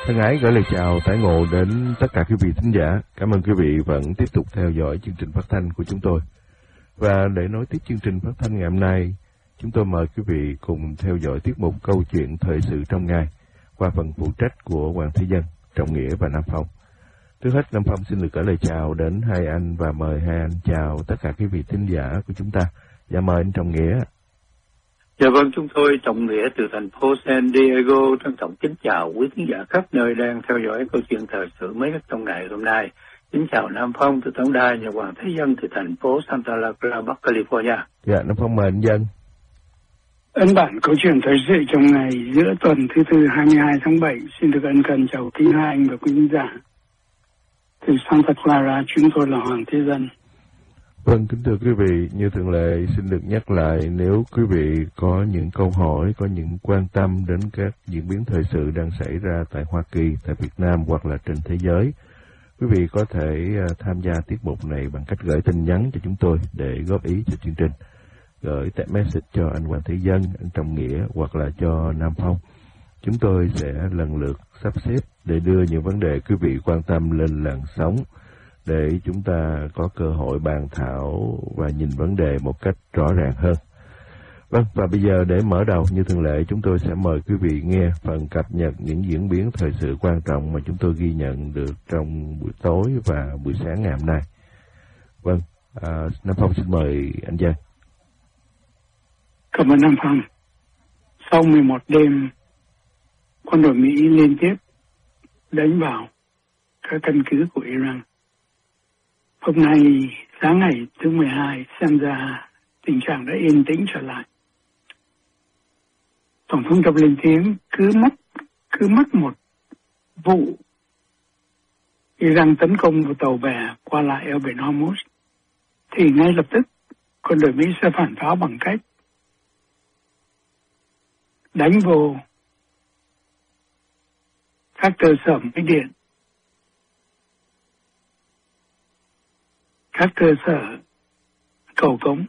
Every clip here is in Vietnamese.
Thân ái gửi lời chào tái ngộ đến tất cả quý vị thính giả. Cảm ơn quý vị vẫn tiếp tục theo dõi chương trình phát thanh của chúng tôi. Và để nối tiếp chương trình phát thanh ngày hôm nay, chúng tôi mời quý vị cùng theo dõi tiết mục Câu chuyện thời sự trong ngày qua phần phụ trách của Hoàng Thế Dân, Trọng Nghĩa và Nam Phong. Trước hết, Nam Phong xin được gửi lời chào đến hai anh và mời hai anh chào tất cả quý vị thính giả của chúng ta. Dạ mời anh Trọng Nghĩa. Dạ vâng, chúng tôi Trọng Nghĩa từ thành phố San Diego trân trọng kính chào quý khán giả khắp nơi đang theo dõi câu chuyện thời sự mới nhất trong ngày hôm nay. Kính chào Nam Phong từ tổng đài và Hoàng Thế Dân từ thành phố Santa Barbara, Bắc California. Dạ, Nam Phong mời anh Dân. Ấn bản câu chuyện thời sự trong ngày giữa tuần thứ Tư 22 tháng 7 xin được ân cần chào quý hai anh và quý khán giả. Từ Santa Clara, chúng tôi là Hoàng Thế Dân. Vâng, kính thưa quý vị, như thường lệ xin được nhắc lại, nếu quý vị có những câu hỏi, có những quan tâm đến các diễn biến thời sự đang xảy ra tại Hoa Kỳ, tại Việt Nam hoặc là trên thế giới, quý vị có thể tham gia tiết mục này bằng cách gửi tin nhắn cho chúng tôi để góp ý cho chương trình. Gửi text message cho anh Hoàng Thế Dân, anh Trọng Nghĩa hoặc là cho Nam Phong. Chúng tôi sẽ lần lượt sắp xếp để đưa những vấn đề quý vị quan tâm lên làn sóng, để chúng ta có cơ hội bàn thảo và nhìn vấn đề một cách rõ ràng hơn. Vâng, và bây giờ để mở đầu như thường lệ, chúng tôi sẽ mời quý vị nghe phần cập nhật những diễn biến thời sự quan trọng mà chúng tôi ghi nhận được trong buổi tối và buổi sáng ngày hôm nay. Vâng, Nam Phong xin mời anh Giang. Cảm ơn Nam Phong. Sau 11 đêm, quân đội Mỹ liên tiếp đánh vào các căn cứ của Iran. Hôm nay, sáng ngày thứ 12, xem ra tình trạng đã yên tĩnh trở lại. Tổng thống Trump lên tiếng cứ mất một vụ Iran tấn công vào tàu bè qua lại eo biển Hormuz, thì ngay lập tức quân đội Mỹ sẽ phản pháo bằng cách đánh vô các cơ sở máy điện, các cơ sở cầu cống.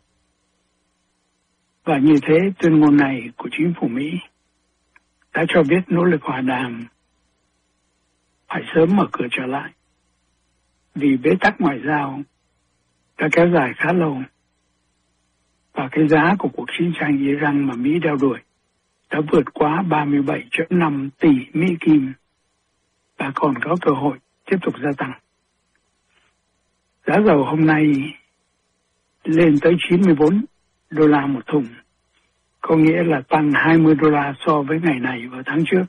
Và như thế, tuyên ngôn này của chính phủ Mỹ đã cho biết nỗ lực hòa đàm phải sớm mở cửa trở lại, vì bế tắc ngoại giao đã kéo dài khá lâu và cái giá của cuộc chiến tranh Iran mà Mỹ đeo đuổi đã vượt quá 37,5 tỷ Mỹ Kim và còn có cơ hội tiếp tục gia tăng. Giá dầu hôm nay lên tới $94 một thùng, có nghĩa là tăng $20 so với ngày này vào tháng trước.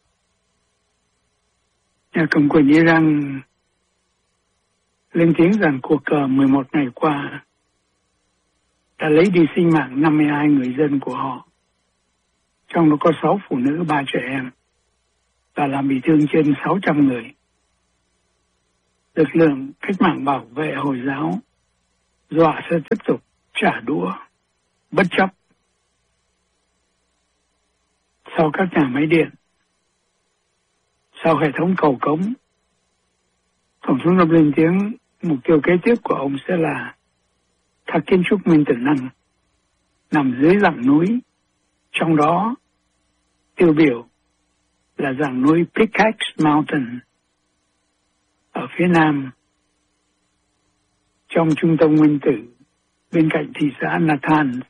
Nhà cầm quyền Iran lên tiếng rằng cuộc cờ 11 ngày qua đã lấy đi sinh mạng 52 người dân của họ, trong đó có 6 phụ nữ, 3 trẻ em, và làm bị thương trên 600 người. Lực lượng cách mạng bảo vệ Hồi giáo dọa sẽ tiếp tục trả đũa bất chấp. Sau các nhà máy điện, sau hệ thống cầu cống, Tổng thống Trump lên tiếng mục tiêu kế tiếp của ông sẽ là các kiến trúc nguyên tử năng nằm dưới dạng núi, trong đó tiêu biểu là dạng núi Pickaxe Mountain ở phía nam, trong trung tâm nguyên tử bên cạnh thị xã Natanz,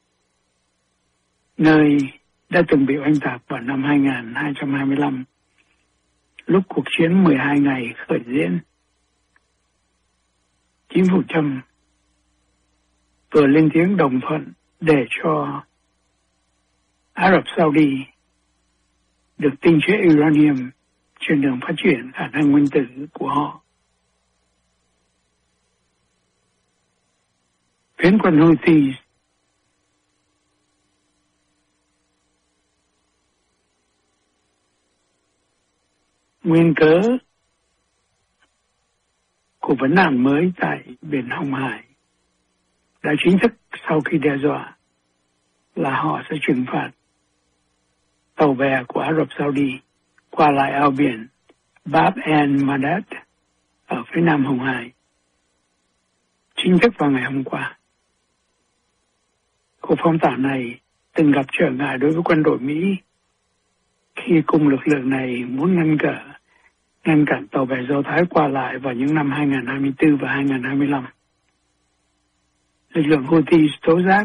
nơi đã từng bị oanh tạc vào năm 2225, lúc cuộc chiến 12 ngày khởi diễn. Chính phủ Trump vừa lên tiếng đồng thuận để cho Ả Rập Saudi được tinh chế uranium trên đường phát triển khả năng nguyên tử của họ. Phiến quân Houthi nguyên cớ của vấn nạn mới tại biển Hồng Hải đã chính thức sau khi đe dọa là họ sẽ trừng phạt tàu bè của Ả Rập Saudi qua lại eo biển Bab el-Mandeb ở phía nam Hồng Hải, chính thức vào ngày hôm qua. Cuộc phong tỏa này từng gặp trở ngại đối với quân đội Mỹ khi cùng lực lượng này muốn ngăn cản tàu bè Do Thái qua lại vào những năm 2024 và 2025. Lực lượng Houthi tố giác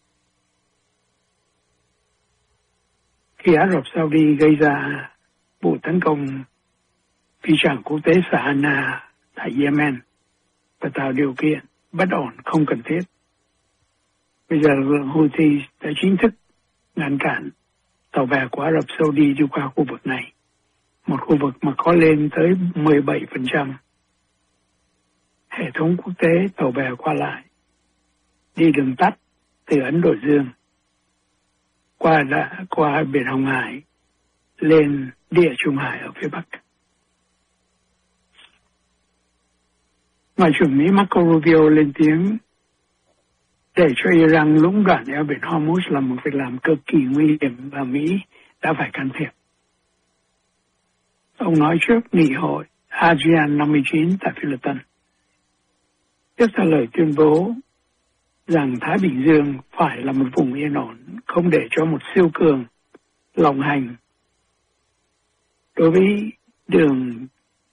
khi Ả Rập Saudi gây ra vụ tấn công phi trạm quốc tế Sahana tại Yemen và tạo điều kiện bất ổn không cần thiết. Bây giờ lực lượng Houthi đã chính thức ngăn cản tàu bè của Ả Rập Saudi đi qua khu vực này, một khu vực mà có lên tới 17% hệ thống quốc tế tàu bè qua lại, đi đường tắt từ Ấn Độ Dương qua biển Hồng Hải lên Địa Trung Hải ở phía Bắc. Ngoại trưởng Mỹ Marco Rubio lên tiếng để cho Iran lũng đoạn eo biển Hormuz là một việc làm cực kỳ nguy hiểm và Mỹ đã phải can thiệp. Ông nói trước nghị hội ASEAN 59 tại Philippines. Tiếp theo lời tuyên bố rằng Thái Bình Dương phải là một vùng yên ổn, không để cho một siêu cường lộng hành đối với đường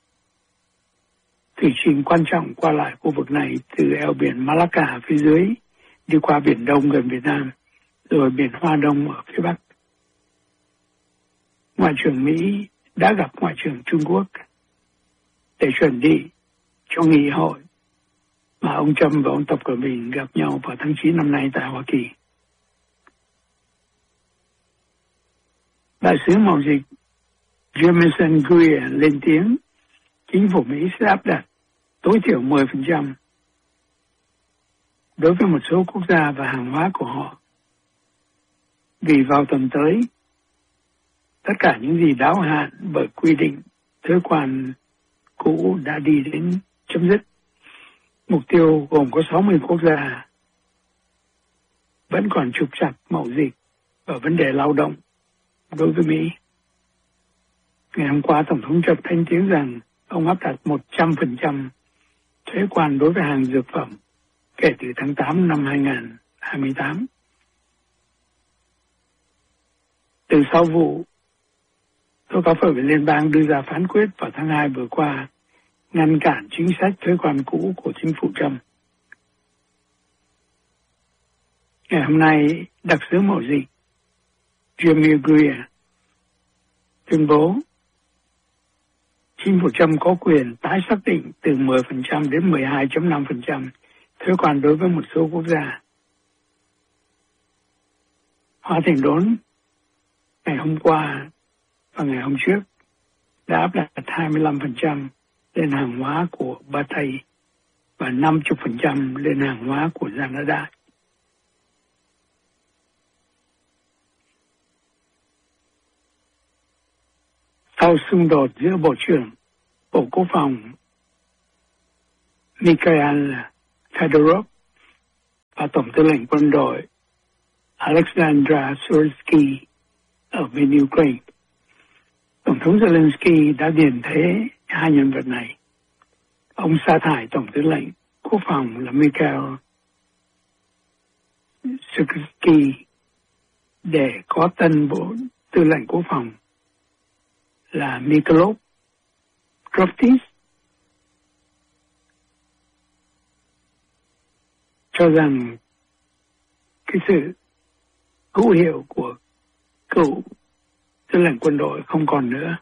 thủy trình quan trọng qua lại khu vực này từ eo biển Malacca phía dưới đi qua Biển Đông gần Việt Nam, rồi Biển Hoa Đông ở phía Bắc. Ngoại trưởng Mỹ đã gặp Ngoại trưởng Trung Quốc để chuẩn bị cho nghị hội mà ông Trump và ông Tập Cận Bình gặp nhau vào tháng 9 năm nay tại Hoa Kỳ. Đại sứ mậu dịch Jamieson Greer lên tiếng chính phủ Mỹ sẽ áp đặt tối thiểu 10% đối với một số quốc gia và hàng hóa của họ. Vì vào tuần tới, tất cả những gì đáo hạn bởi quy định thuế quan cũ đã đi đến chấm dứt. Mục tiêu gồm có 60 quốc gia vẫn còn trục trặc mậu dịch ở vấn đề lao động đối với Mỹ. Ngày hôm qua, Tổng thống Trump thanh tiếng rằng ông áp đặt 100% thuế quan đối với hàng dược phẩm kể từ tháng 8 năm 2028. Từ sau vụ tố cáo phở liên bang đưa ra phán quyết vào tháng 2 vừa qua ngăn cản chính sách thuế quan cũ của chính phủ Trump. Ngày hôm nay, đặc sứ mậu dịch Jamie Greer tuyên bố chính phủ Trump có quyền tái xác định từ 10% đến 12.5% thuế quan đối với một số quốc gia. Hoa Thành Đốn ngày hôm qua và ngày hôm trước đã áp đặt 25% lên hàng hóa của Ba Tây và 50% lên hàng hóa của Canada. Sau xung đột giữa Bộ trưởng Bộ Quốc phòng Mikhail Fedorov và Tổng tư lệnh quân đội Alexander Sursky ở bên Ukraine, Tổng thống Zelensky đã điền thế hai nhân vật này. Ông sa thải Tổng tư lệnh Quốc phòng là Mikhail Sursky để có tân Bộ tư lệnh Quốc phòng là Mikhail Kroftis, cho rằng cái sự hữu hiệu của cựu tư lệnh quân đội không còn nữa.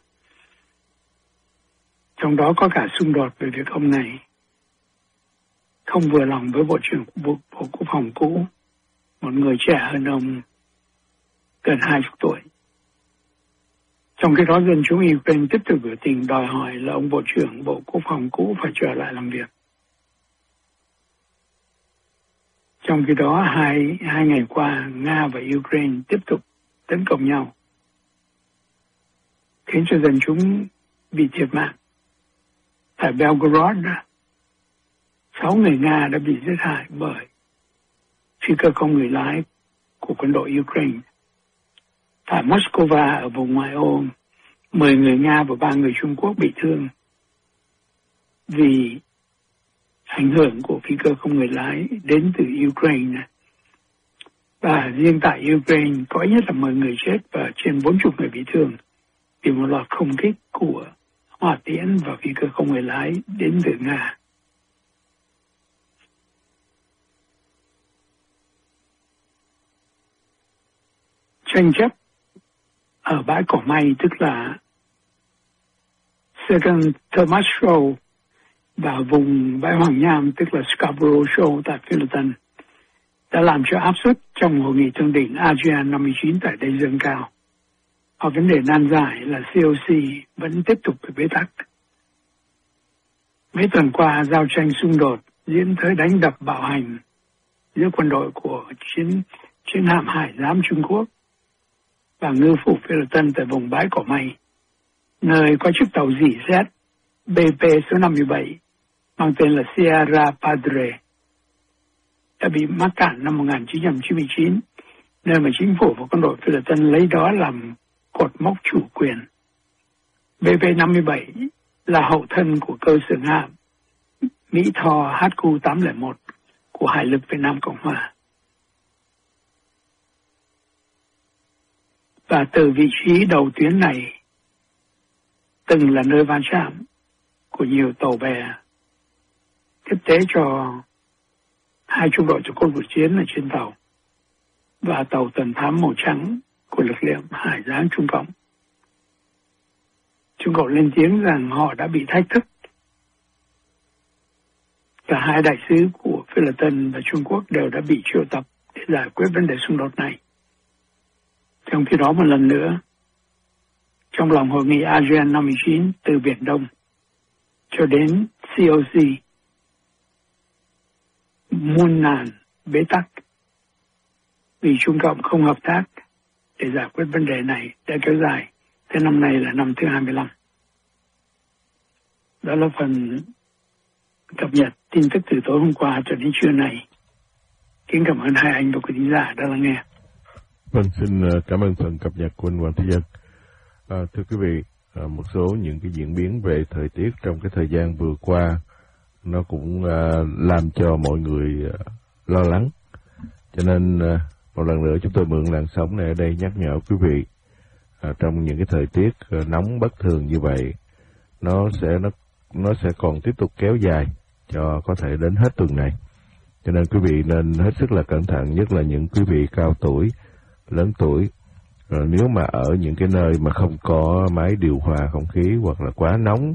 Trong đó có cả xung đột về việc ông này không vừa lòng với Bộ trưởng Bộ Quốc phòng cũ, một người trẻ hơn ông gần 20 tuổi. Trong khi đó, dân chúng Ukraine tiếp tục biểu tình đòi hỏi là ông Bộ trưởng Bộ Quốc phòng cũ phải trở lại làm việc. Trong khi đó, hai ngày qua, Nga và Ukraine tiếp tục tấn công nhau, khiến cho dân chúng bị thiệt mạng. Tại Belgorod, 6 người Nga đã bị giết hại bởi phi cơ không người lái của quân đội Ukraine. Tại Moscow, ở vùng ngoại ô, 10 người Nga và 3 người Trung Quốc bị thương vì ảnh hưởng của phi cơ không người lái đến từ Ukraine. Và riêng tại Ukraine có ít nhất là 10 người chết và trên 40 người bị thương vì một loạt không kích của hỏa tiễn và phi cơ không người lái đến từ Nga. Tranh chấp ở bãi cỏ may, tức là Second Thomas Shoal, và vùng bãi Hoàng Nham, tức là Scarborough Shoal tại Philippines, đã làm cho áp suất trong hội nghị thượng đỉnh ASEAN 59 tại đây dâng cao. Và vấn đề nan giải là COC vẫn tiếp tục bị bế tắc. Mấy tuần qua, giao tranh xung đột diễn tới đánh đập bạo hành giữa quân đội của chiến hạm hải giám Trung Quốc và ngư phủ Philippines tại vùng bãi cỏ may, nơi có chiếc tàu dỉ xét BP số 57 mang tên là Sierra Padre đã bị mắc cạn năm 1999, nơi mà chính phủ và quân đội Philippines lấy đó làm cột mốc chủ quyền. BP-57 là hậu thân của cơ xưởng hạm Mỹ Tho HQ-801 của Hải lực Việt Nam Cộng Hòa. Và từ vị trí đầu tuyến này từng là nơi va chạm của nhiều tàu bè, tiếp tế cho hai trung đội cho quân vượt chiến ở trên tàu và tàu tuần thám màu trắng của lực lượng hải giám Trung Cộng. Trung Cộng lên tiếng rằng họ đã bị thách thức. Cả hai đại sứ của Philippines và Trung Quốc đều đã bị triệu tập để giải quyết vấn đề xung đột này. Trong khi đó một lần nữa, trong lòng hội nghị ASEAN 59 từ Biển Đông cho đến COC, muôn ngàn bế tắc vì Trung Cộng không hợp tác để giải quyết vấn đề này đã kéo dài tới năm nay là năm thứ 25. Đó là phần cập nhật tin tức từ tối hôm qua cho đến trưa này. Kính cảm ơn hai anh và quý khán giả đã lắng nghe. Vâng, xin cảm ơn phần cập nhật của anh Hoàng Thế Dân. Thưa quý vị, một số những cái diễn biến về thời tiết trong cái thời gian vừa qua nó cũng làm cho mọi người lo lắng. Cho nên một lần nữa chúng tôi mượn làn sóng này ở đây nhắc nhở quý vị, trong những cái thời tiết nóng bất thường như vậy, nó sẽ còn tiếp tục kéo dài cho có thể đến hết tuần này. Cho nên quý vị nên hết sức là cẩn thận, nhất là những quý vị cao tuổi, lớn tuổi. Nếu mà ở những cái nơi mà không có máy điều hòa không khí hoặc là quá nóng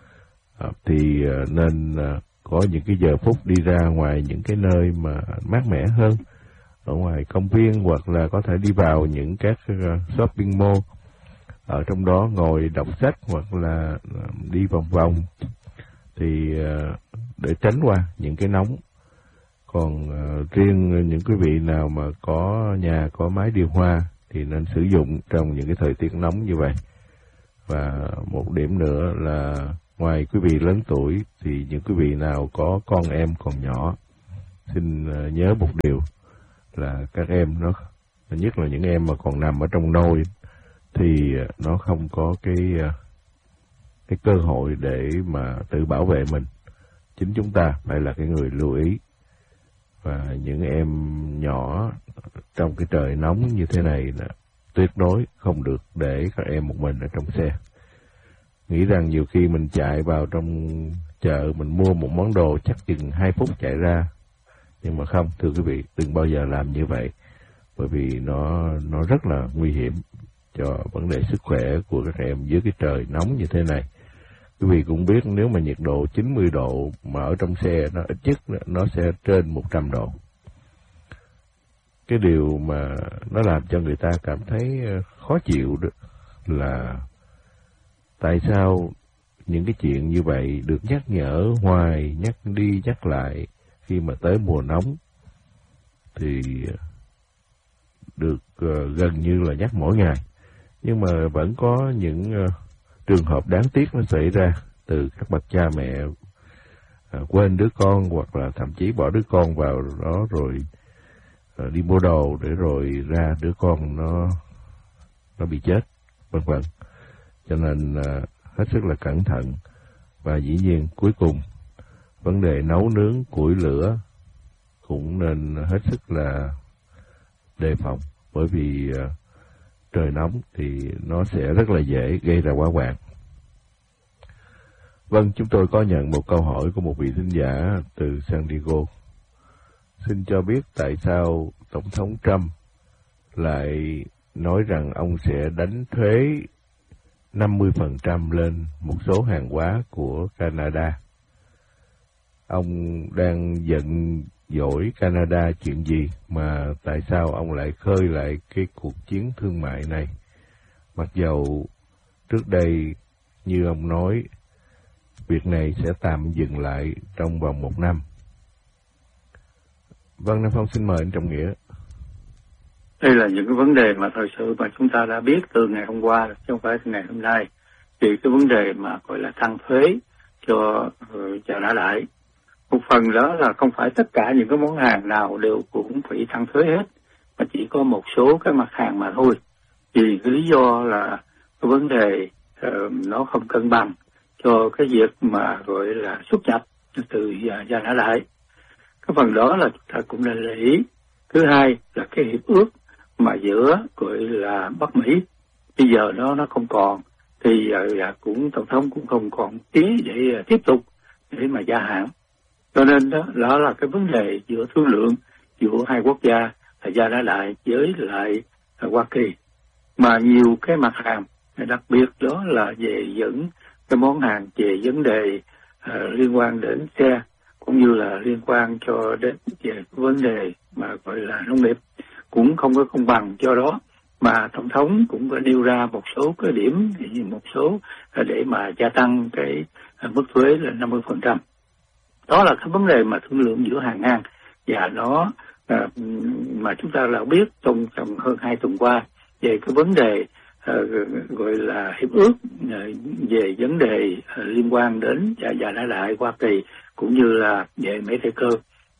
thì nên có những cái giờ phút đi ra ngoài những cái nơi mà mát mẻ hơn, ở ngoài công viên hoặc là có thể đi vào những các shopping mall, ở trong đó ngồi đọc sách hoặc là đi vòng vòng thì để tránh qua những cái nóng. Còn riêng những quý vị nào mà có nhà có máy điều hòa thì nên sử dụng trong những cái thời tiết nóng như vậy. Và một điểm nữa là ngoài quý vị lớn tuổi thì những quý vị nào có con em còn nhỏ, xin nhớ một điều là các em nó, nhất là những em mà còn nằm ở trong nôi, thì nó không có cái cơ hội để mà tự bảo vệ mình. Chính chúng ta phải là cái người lưu ý. Và những em nhỏ trong cái trời nóng như thế này là tuyệt đối không được để các em một mình ở trong xe. Nghĩ rằng nhiều khi mình chạy vào trong chợ, mình mua một món đồ chắc chừng 2 phút chạy ra. Nhưng mà không, thưa quý vị, đừng bao giờ làm như vậy. Bởi vì nó rất là nguy hiểm cho vấn đề sức khỏe của các em dưới cái trời nóng như thế này. Quý vị cũng biết nếu mà nhiệt độ 90 độ mà ở trong xe, nó ít nhất nó sẽ trên 100 độ. Cái điều mà nó làm cho người ta cảm thấy khó chịu đó là tại sao những cái chuyện như vậy được nhắc nhở hoài, nhắc đi nhắc lại khi mà tới mùa nóng thì được gần như là nhắc mỗi ngày. Nhưng mà vẫn có những trường hợp đáng tiếc nó xảy ra từ các bậc cha mẹ quên đứa con hoặc là thậm chí bỏ đứa con vào đó rồi đi mua đồ để rồi ra đứa con nó bị chết, vân vân. Cho nên hết sức là cẩn thận. Và dĩ nhiên cuối cùng vấn đề nấu nướng củi lửa cũng nên hết sức là đề phòng, bởi vì trời nóng thì nó sẽ rất là dễ gây ra hỏa hoạn. Vâng, chúng tôi có nhận một câu hỏi của một vị thính giả từ San Diego. Xin cho biết tại sao Tổng thống Trump lại nói rằng ông sẽ đánh thuế 50% lên một số hàng hóa của Canada. Ông đang giận dỗi Canada chuyện gì mà tại sao ông lại khơi lại cái cuộc chiến thương mại này? Mặc dầu trước đây, như ông nói, việc này sẽ tạm dừng lại trong vòng 1 năm. Vâng, Nam Phong xin mời anh Trọng Nghĩa. Đây là những cái vấn đề mà thời sự mà chúng ta đã biết từ ngày hôm qua, chứ không phải từ ngày hôm nay. Vì cái vấn đề mà gọi là tăng thuế cho trở lại. Một phần đó là không phải tất cả những cái món hàng nào đều cũng phải tăng thuế hết, mà chỉ có một số cái mặt hàng mà thôi. Vì cái lý do là cái vấn đề nó không cân bằng cho cái việc mà gọi là xuất nhập từ trở lại. Cái phần đó là chúng ta cũng nên để ý. Thứ hai là cái hiệp ước mà giữa gọi là Bắc Mỹ bây giờ nó không còn, thì cũng tổng thống cũng không còn tí để tiếp tục để mà gia hạn. Cho nên đó là cái vấn đề giữa thương lượng giữa hai quốc gia là gia lại với lại Hoa Kỳ, mà nhiều cái mặt hàng, đặc biệt đó là về những cái món hàng về vấn đề liên quan đến xe, cũng như là liên quan cho đến về vấn đề mà gọi là nông nghiệp cũng không có công bằng. Do đó mà tổng thống cũng có nêu ra một số cái điểm, một số để mà gia tăng cái mức thuế là 50%. Đó là cái vấn đề mà thương lượng giữa hàng ngang, và nó mà chúng ta đã biết trong hơn 2 tuần qua về cái vấn đề gọi là hiệp ước về vấn đề liên quan đến gia lại Hoa Kỳ cũng như là về máy tay cơ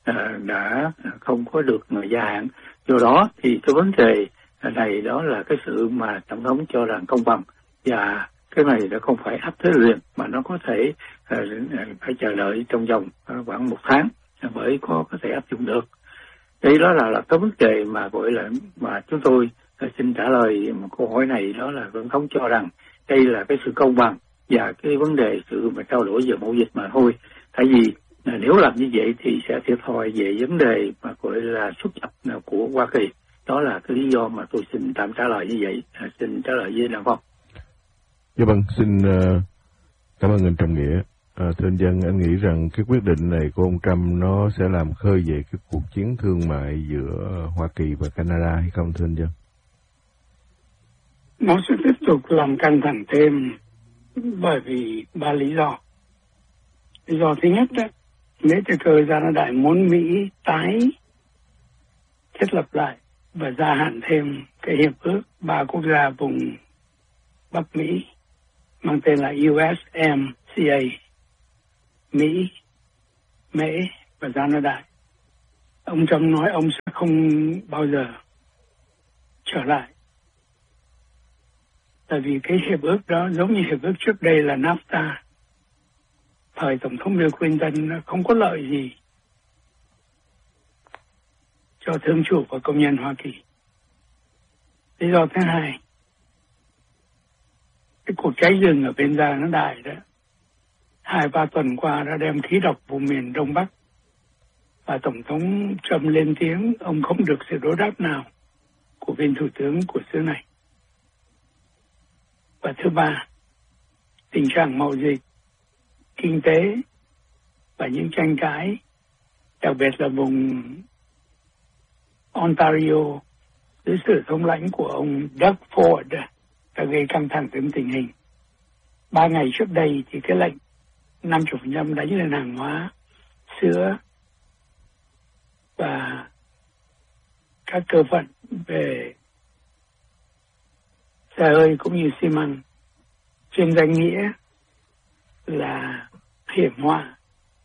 đã không có được gia hạn. Do đó thì cái vấn đề này đó là cái sự mà tổng thống cho rằng công bằng, và cái này nó không phải áp thuế liền mà nó có thể phải chờ đợi trong vòng khoảng 1 tháng mới có thể áp dụng được. Đây đó là cái vấn đề mà gọi là mà chúng tôi xin trả lời một câu hỏi này, đó là tổng thống cho rằng đây là cái sự công bằng và cái vấn đề sự mà trao đổi về mậu dịch mà thôi. Tại vì nếu làm như vậy thì sẽ thiệt thòi về vấn đề mà gọi là xuất nhập của Hoa Kỳ. Đó là cái lý do mà tôi xin tạm trả lời như vậy. Xin trả lời với Nam Phong. Dạ vâng, xin cảm ơn anh Trọng Nghĩa. Thưa anh Dân, anh nghĩ rằng cái quyết định này của ông Trump nó sẽ làm khơi dậy cái cuộc chiến thương mại giữa Hoa Kỳ và Canada hay không, thưa anh Dân? Nó sẽ tiếp tục làm căng thẳng thêm bởi vì 3 lý do. Lý do thứ nhất đó, nếu từ cơ gia đại muốn Mỹ tái thiết lập lại và gia hạn thêm cái hiệp ước 3 quốc gia vùng Bắc Mỹ mang tên là USMCA, Mỹ, Mễ và Gia Đại. Ông Trump nói ông sẽ không bao giờ trở lại. Tại vì cái hiệp ước đó giống như hiệp ước trước đây là NAFTA. Thời Tổng thống Bill Clinton nó không có lợi gì cho thương chủ và công nhân Hoa Kỳ. Lý do thứ hai, cái cuộc cháy rừng ở bên Gia Đại đó, 2-3 tuần qua đã đem khí độc vùng miền Đông Bắc, và Tổng thống Trump lên tiếng ông không được sự đối đáp nào của viên thủ tướng của xứ này. Và thứ ba, tình trạng mậu dịch, kinh tế và những tranh cãi, đặc biệt là vùng Ontario dưới sự thống lãnh của ông Doug Ford đã gây căng thẳng đến tình hình. 3 ngày trước đây thì cái lệnh 50% đánh lên hàng hóa, sữa và các cơ phận về xe hơi cũng như xi măng trên danh nghĩa là hiểm họa,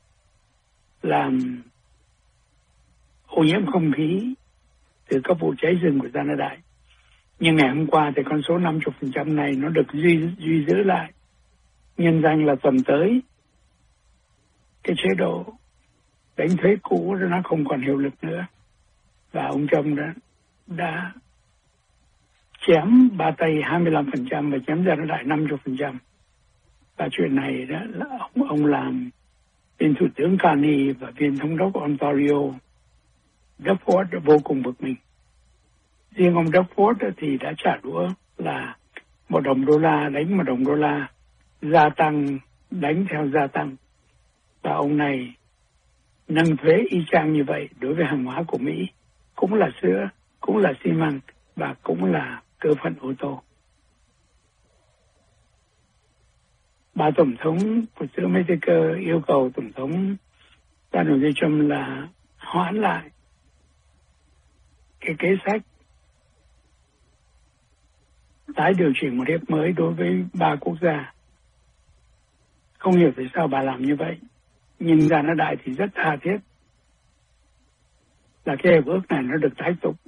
làm ô nhiễm không khí từ các vụ cháy rừng của Gia Đại. Nhưng ngày hôm qua thì con số 50% này nó được duy giữ lại, nhân danh là tuần tới cái chế độ đánh thuế cũ nó không còn hiệu lực nữa, và ông Trump đã chém Ba Tây 25% và chém Gia Đỡ Đại 50%. Và chuyện này đó là ông làm viên thủ tướng Carney và viên thống đốc Ontario Duckworth đã vô cùng bực mình. Riêng ông Duckworth thì đã trả đũa là $1 đánh $1, gia tăng đánh theo gia tăng. Và ông này nâng thuế y chang như vậy đối với hàng hóa của Mỹ, cũng là sữa, cũng là xi măng và cũng là cơ phận ô tô. Bà Tổng thống của xứ Mexico yêu cầu Tổng thống Donald J. Trump là hoãn lại cái kế sách tái điều chỉnh một hiệp mới đối với 3 quốc gia. Không hiểu tại sao bà làm như vậy, nhưng Gia Đỡ Đại thì rất tha thiết là cái hiệp ước này nó được tái tục.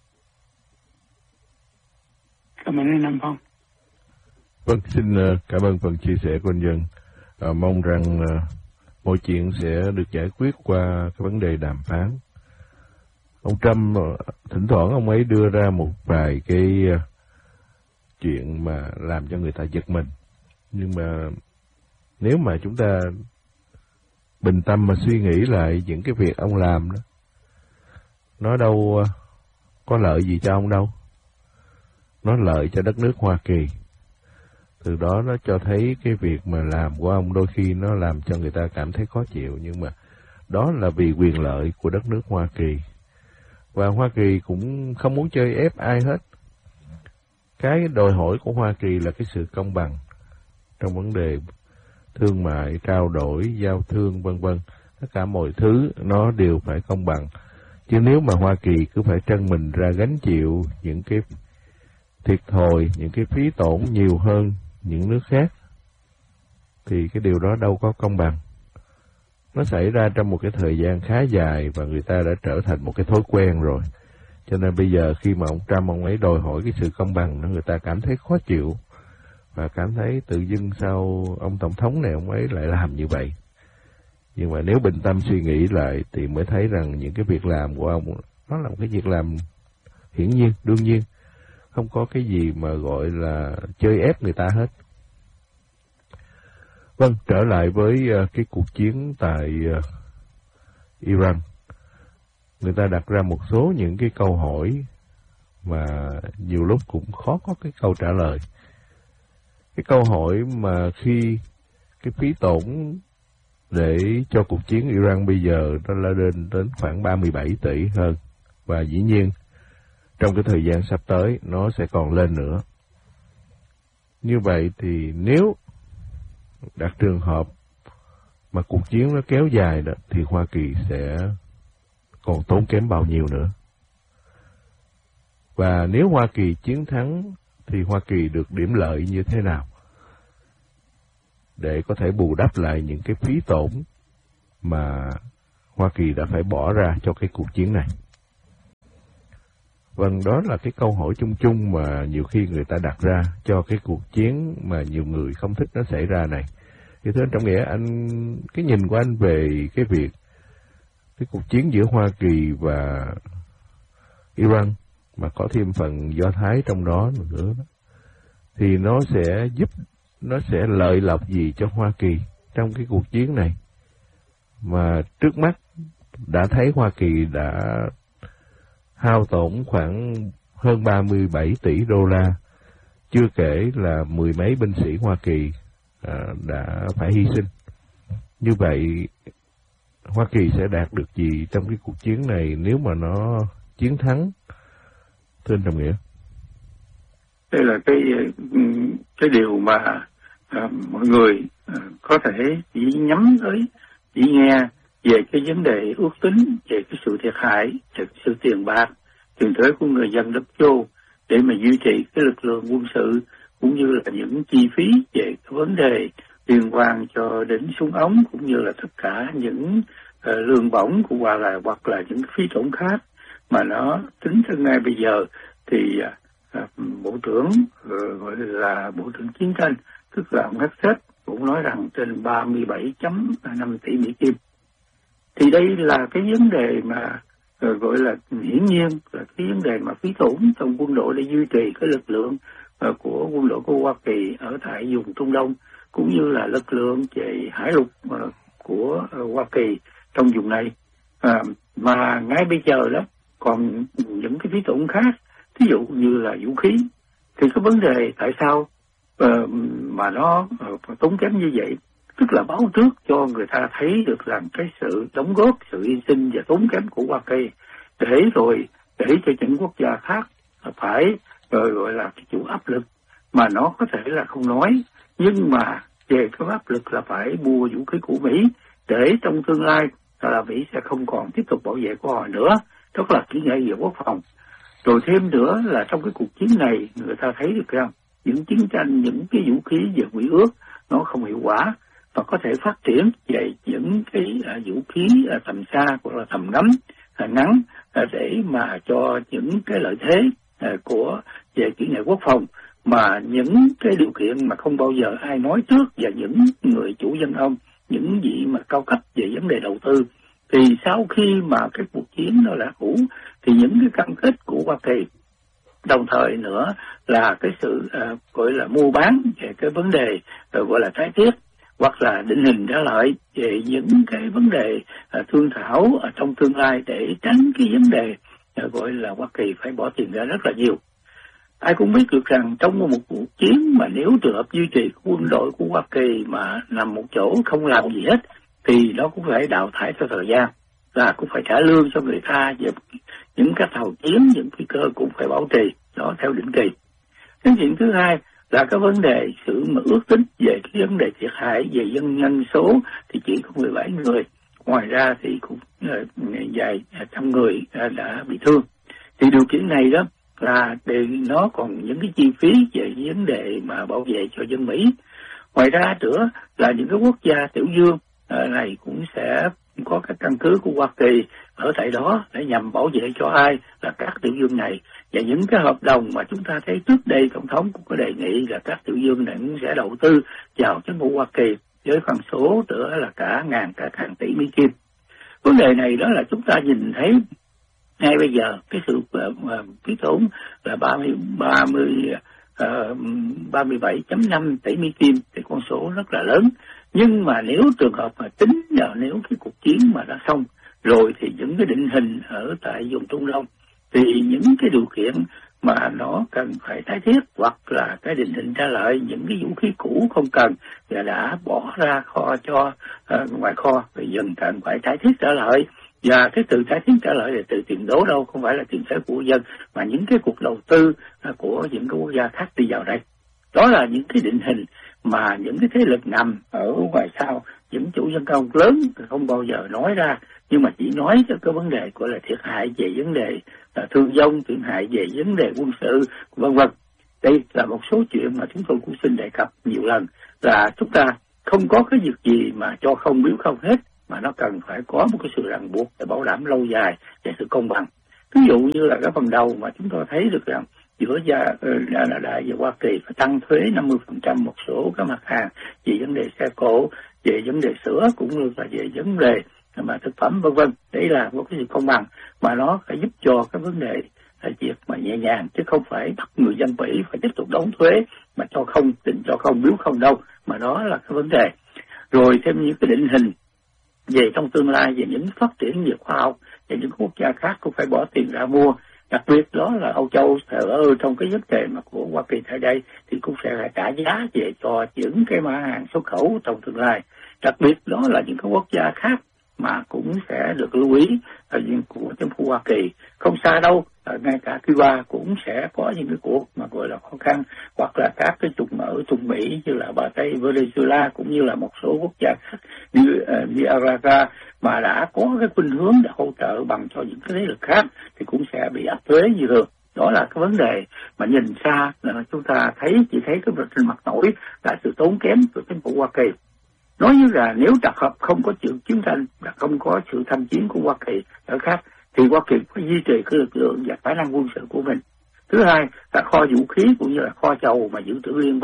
Cảm ơn anh Nam Phong. Vâng, xin cảm ơn phần chia sẻ của anh Dân. Mong rằng mọi chuyện sẽ được giải quyết qua cái vấn đề đàm phán. Ông Trump thỉnh thoảng ông ấy đưa ra một vài cái chuyện mà làm cho người ta giật mình. Nhưng mà nếu mà chúng ta bình tâm mà suy nghĩ lại những cái việc ông làm đó, nó đâu có lợi gì cho ông đâu. Nó lợi cho đất nước Hoa Kỳ. Từ đó nó cho thấy cái việc mà làm của ông đôi khi nó làm cho người ta cảm thấy khó chịu. Nhưng mà đó là vì quyền lợi của đất nước Hoa Kỳ. Và Hoa Kỳ cũng không muốn chơi ép ai hết. Cái đòi hỏi của Hoa Kỳ là cái sự công bằng trong vấn đề thương mại, trao đổi, giao thương vân vân. Tất cả mọi thứ nó đều phải công bằng. Chứ nếu mà Hoa Kỳ cứ phải trân mình ra gánh chịu những cái thiệt thòi, những cái phí tổn nhiều hơn những nước khác, thì cái điều đó đâu có công bằng. Nó xảy ra trong một cái thời gian khá dài và người ta đã trở thành một cái thói quen rồi. Cho nên bây giờ khi mà ông Trump ông ấy đòi hỏi cái sự công bằng, người ta cảm thấy khó chịu và cảm thấy tự dưng sao ông tổng thống này ông ấy lại làm như vậy. Nhưng mà nếu bình tâm suy nghĩ lại thì mới thấy rằng những cái việc làm của ông nó là một cái việc làm hiển nhiên, đương nhiên. Không có cái gì mà gọi là chơi ép người ta hết. Vâng, trở lại với cái cuộc chiến tại Iran. Người ta đặt ra một số những cái câu hỏi mà nhiều lúc cũng khó có cái câu trả lời. Cái câu hỏi mà khi cái phí tổn để cho cuộc chiến Iran bây giờ nó lên đến khoảng 37 tỷ hơn. Và dĩ nhiên trong cái thời gian sắp tới nó sẽ còn lên nữa. Như vậy thì nếu đặt trường hợp mà cuộc chiến nó kéo dài đó, thì Hoa Kỳ sẽ còn tốn kém bao nhiêu nữa. Và nếu Hoa Kỳ chiến thắng thì Hoa Kỳ được điểm lợi như thế nào để có thể bù đắp lại những cái phí tổn mà Hoa Kỳ đã phải bỏ ra cho cái cuộc chiến này. Vâng, đó là cái câu hỏi chung chung mà nhiều khi người ta đặt ra cho cái cuộc chiến mà nhiều người không thích nó xảy ra này. Thì thưa anh Trọng Nghĩa, cái nhìn của anh về cái việc cái cuộc chiến giữa Hoa Kỳ và Iran mà có thêm phần Do Thái trong đó nữa, thì nó sẽ lợi lộc gì cho Hoa Kỳ trong cái cuộc chiến này? Mà trước mắt đã thấy Hoa Kỳ đã hao tổn khoảng hơn 37 tỷ đô la, chưa kể là mười mấy binh sĩ Hoa Kỳ đã phải hy sinh. Như vậy, Hoa Kỳ sẽ đạt được gì trong cái cuộc chiến này nếu mà nó chiến thắng? Thưa anh Trọng Nghĩa. Đây là cái điều mà mọi người có thể chỉ nhắm tới, chỉ nghe về cái vấn đề ước tính về cái sự thiệt hại, về sự tiền bạc, tiền thuế của người dân đất châu để mà duy trì cái lực lượng quân sự, cũng như là những chi phí về cái vấn đề liên quan cho đến súng ống, cũng như là tất cả những lương bổng của hoặc là những phí tổn khác mà nó tính ra ngay bây giờ thì bộ trưởng gọi là bộ trưởng chiến tranh, tức là ông Hexet cũng nói rằng trên 37.5 tỷ Mỹ Kim. Thì đây là cái vấn đề mà gọi là hiển nhiên là cái vấn đề mà phí tổn trong quân đội để duy trì cái lực lượng của quân đội của Hoa Kỳ ở tại vùng Trung Đông, cũng như là lực lượng về hải lục của Hoa Kỳ trong vùng này. Mà ngay bây giờ đó còn những cái phí tổn khác, ví dụ như là vũ khí, thì cái vấn đề tại sao mà nó tốn kém như vậy, tức là báo trước cho người ta thấy được rằng cái sự đóng góp, sự hy sinh và tốn kém của Hoa Kỳ, để cho những quốc gia khác phải gọi là cái chịu áp lực mà nó có thể là không nói, nhưng mà về cái áp lực là phải mua vũ khí của Mỹ để trong tương lai là Mỹ sẽ không còn tiếp tục bảo vệ của họ nữa. Đó là kỹ nghệ về quốc phòng. Rồi thêm nữa là trong cái cuộc chiến này người ta thấy được rằng những chiến tranh, những cái vũ khí về Quy ước nó không hiệu quả, và có thể phát triển về những cái vũ khí tầm xa hoặc là tầm ngắn để mà cho những cái lợi thế của về kỹ nghệ quốc phòng, mà những cái điều kiện mà không bao giờ ai nói trước, và những người chủ dân ông, những vị mà cao cấp về vấn đề đầu tư, thì sau khi mà cái cuộc chiến nó là hữu, thì những cái cam kết của Hoa Kỳ, đồng thời nữa là cái sự gọi là mua bán về cái vấn đề gọi là trái thiết, hoặc là định hình trả lợi về những cái vấn đề thương thảo ở trong tương lai, để tránh cái vấn đề gọi là Hoa Kỳ phải bỏ tiền ra rất là nhiều. Ai cũng biết được rằng trong một cuộc chiến mà nếu trường hợp duy trì quân đội của Hoa Kỳ mà nằm một chỗ không làm gì hết, thì nó cũng phải đào thải theo thời gian, và cũng phải trả lương cho người ta, và những các tàu chiến, những phi cơ cũng phải bảo trì đó theo định kỳ. Cái chuyện thứ hai là cái vấn đề sự mà ước tính về cái vấn đề thiệt hại về nhân số thì chỉ có 17 người, ngoài ra thì cũng vài trăm người đã bị thương. Thì điều kiện này đó là nó còn những cái chi phí về vấn đề mà bảo vệ cho dân Mỹ. Ngoài ra nữa là những cái quốc gia tiểu dương này cũng sẽ có các căn cứ của Hoa Kỳ ở tại đó để nhằm bảo vệ cho ai là các tiểu dương này. Và những cái hợp đồng mà chúng ta thấy trước đây Tổng thống cũng có đề nghị là các tiểu dương này cũng sẽ đầu tư vào chính phủ Hoa Kỳ với con số nữa là cả hàng tỷ Mỹ Kim. Vấn đề này đó là chúng ta nhìn thấy ngay bây giờ cái sự phí tổn là 37.5 tỷ Mỹ Kim, thì con số rất là lớn. Nhưng mà nếu trường hợp mà tính là nếu cái cuộc chiến mà đã xong rồi, thì những cái định hình ở tại vùng Trung Đông, thì những cái điều kiện mà nó cần phải tái thiết, hoặc là cái định hình trả lợi những cái vũ khí cũ không cần và đã bỏ ra kho cho ngoài kho, thì dần cần phải tái thiết trả lợi. Và cái từ tái thiết trả lợi là từ tiền đố đâu, không phải là tiền thuế của dân, mà những cái cuộc đầu tư của những cái quốc gia khác đi vào đây. Đó là những cái định hình mà những cái thế lực nằm ở ngoài sau, những chủ nhân công lớn không bao giờ nói ra, nhưng mà chỉ nói cho cái vấn đề gọi là thiệt hại về vấn đề thương vong, thiệt hại về vấn đề quân sự, vân vân. Đây là một số chuyện mà chúng tôi cũng xin đề cập nhiều lần, là chúng ta không có cái việc gì mà cho không biếu không hết, mà nó cần phải có một cái sự ràng buộc để bảo đảm lâu dài về sự công bằng. Ví dụ như là cái phần đầu mà chúng tôi thấy được rằng giữa Canada và Hoa Kỳ phải tăng thuế 50% một số các mặt hàng về vấn đề xe cộ, về vấn đề sữa, cũng như là về vấn đề mà thực phẩm vân vân. Đấy là một cái sự công bằng mà nó phải giúp cho cái vấn đề việc mà nhẹ nhàng, chứ không phải bắt người dân Mỹ phải tiếp tục đóng thuế mà cho không, định cho không biếu không đâu, mà đó là cái vấn đề. Rồi thêm những cái định hình về trong tương lai về những phát triển về khoa học, và những quốc gia khác cũng phải bỏ tiền ra mua. Đặc biệt đó là Âu Châu trong cái vấn đề mà của Hoa Kỳ tại đây thì cũng sẽ phải trả giá về cho những cái mặt hàng xuất khẩu trong tương lai. Đặc biệt đó là những cái quốc gia khác mà cũng sẽ được lưu ý của chính phủ Hoa Kỳ. Không xa đâu, ngay cả Cuba cũng sẽ có những cái cuộc mà gọi là khó khăn, hoặc là các cái trục ở Trung Mỹ như là bờ Tây Venezuela, cũng như là một số quốc gia khác như Nicaragua mà đã có cái khuynh hướng để hỗ trợ bằng cho những cái thế lực khác thì cũng sẽ bị áp thuế như thường. Đó là cái vấn đề mà nhìn xa là chúng ta chỉ thấy cái vật trên mặt nổi là sự tốn kém của chính phủ Hoa Kỳ. Nói như là nếu đặc hợp không có chiến tranh và không có sự tham chiến của Hoa Kỳ ở khác, thì Hoa Kỳ phải duy trì cái lực lượng và khả năng quân sự của mình. Thứ hai là kho vũ khí cũng như là kho dầu mà dự trữ liên bang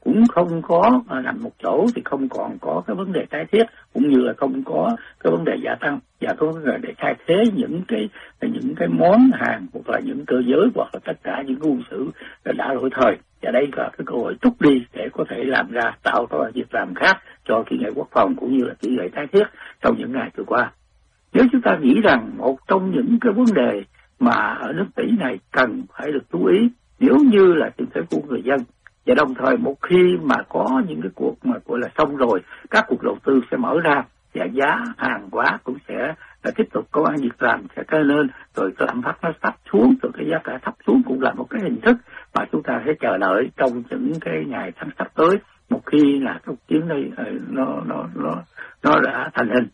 cũng không có nằm một chỗ, thì không còn có cái vấn đề tái thiết, cũng như là không có cái vấn đề gia tăng và có vấn đề để thay thế những cái món hàng hoặc là những cơ giới hoặc là tất cả những quân sự đã lỗi thời. Và đây là cái cơ hội rút đi để có thể làm ra, tạo ra việc làm khác cho kỹ nghệ quốc phòng cũng như là kỹ nghệ tái thiết trong những ngày vừa qua. Nếu chúng ta nghĩ rằng một trong những cái vấn đề mà ở nước Mỹ này cần phải được chú ý nếu như là tình thế của người dân, và đồng thời một khi mà có những cái cuộc mà gọi là xong rồi, các cuộc đầu tư sẽ mở ra và giá hàng hóa cũng sẽ tiếp tục có việc làm sẽ cao lên, rồi cái lạm phát nó thấp xuống, rồi cái giá cả thấp xuống cũng là một cái hình thức mà chúng ta sẽ chờ đợi trong những cái ngày tháng sắp tới, một khi là cái chiến này nó đã thành hình.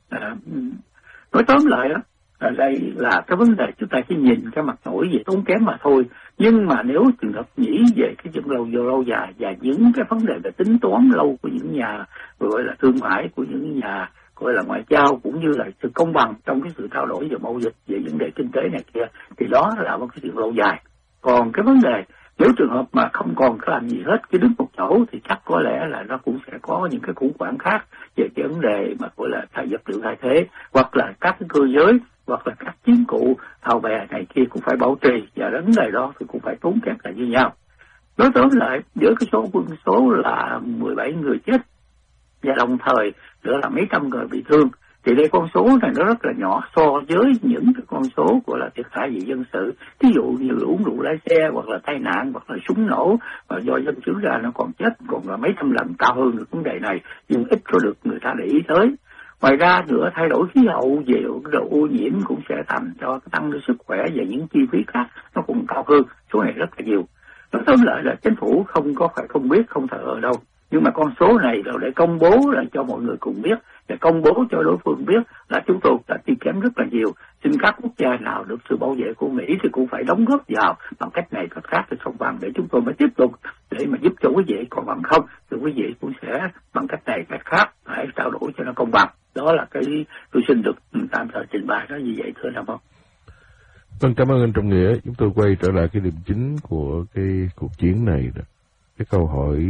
Nói tóm lại đó, đây là cái vấn đề chúng ta chỉ nhìn cái mặt nổi về tốn kém mà thôi, nhưng mà nếu trường hợp nghĩ về cái chuyện lâu dài và những cái vấn đề về tính toán lâu của những nhà gọi là thương mại, của những nhà gọi là ngoại giao, cũng như là sự công bằng trong cái sự trao đổi về mậu dịch, về vấn đề kinh tế này kia, thì đó là một cái chuyện lâu dài. Còn cái vấn đề nếu trường hợp mà không còn có làm gì hết, cứ đứng một chỗ, thì chắc có lẽ là nó cũng sẽ có những cái khủng hoảng khác về cái vấn đề mà gọi là vật liệu thay thế, hoặc là các cái cơ giới, hoặc là các chiến cụ tàu bè này kia cũng phải bảo trì, và vấn đề đó thì cũng phải tốn kém lại như nhau. Nói tóm lại, giữa cái số quân số là 17 người chết và đồng thời nữa là mấy trăm người bị thương, thì đây con số này nó rất là nhỏ so với những cái con số gọi là thiệt hại về dân sự, ví dụ như uống rượu lái xe, hoặc là tai nạn, hoặc là súng nổ và do dân xử ra nó còn chết, còn là mấy trăm lần cao hơn được vấn đề này, nhưng ít có được người ta để ý tới. Ngoài ra nữa, thay đổi khí hậu về độ ô nhiễm cũng sẽ thành cho tăng sức khỏe và những chi phí khác nó cũng cao hơn, số này rất là nhiều. Nói tóm lại là chính phủ không có phải không biết, không thờ ở đâu, nhưng mà con số này là để công bố là cho mọi người cùng biết, để công bố cho đối phương biết là chúng tôi đã tiêu kém rất là nhiều. Xin các quốc gia nào được sự bảo vệ của Mỹ thì cũng phải đóng góp vào bằng cách này cách khác, thì không bằng để chúng tôi mới tiếp tục để mà giúp cho quý vị, còn bằng không thì quý vị cũng sẽ bằng cách này cách khác phải trao đổi cho nó công bằng. Đó là cái tôi xin được tạm thời trình bày đó như vậy, thưa Nam Phong. Vâng, cảm ơn anh Trọng Nghĩa. Chúng tôi quay trở lại cái điểm chính của cái cuộc chiến này đó. Cái câu hỏi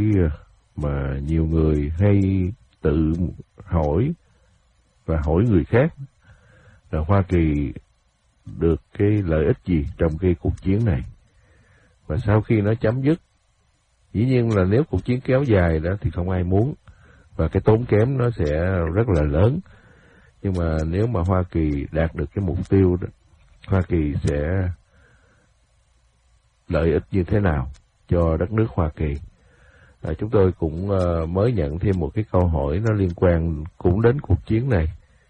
mà nhiều người hay tự hỏi và hỏi người khác là Hoa Kỳ được cái lợi ích gì trong cái cuộc chiến này, và sau khi nó chấm dứt, dĩ nhiên là nếu cuộc chiến kéo dài đó thì không ai muốn, và cái tốn kém nó sẽ rất là lớn. Nhưng mà nếu mà Hoa Kỳ đạt được cái mục tiêu đó, Hoa Kỳ sẽ lợi ích như thế nào cho đất nước Hoa Kỳ? Chúng tôi cũng mới nhận thêm một cái câu hỏi nó liên quan cũng đến cuộc chiến này.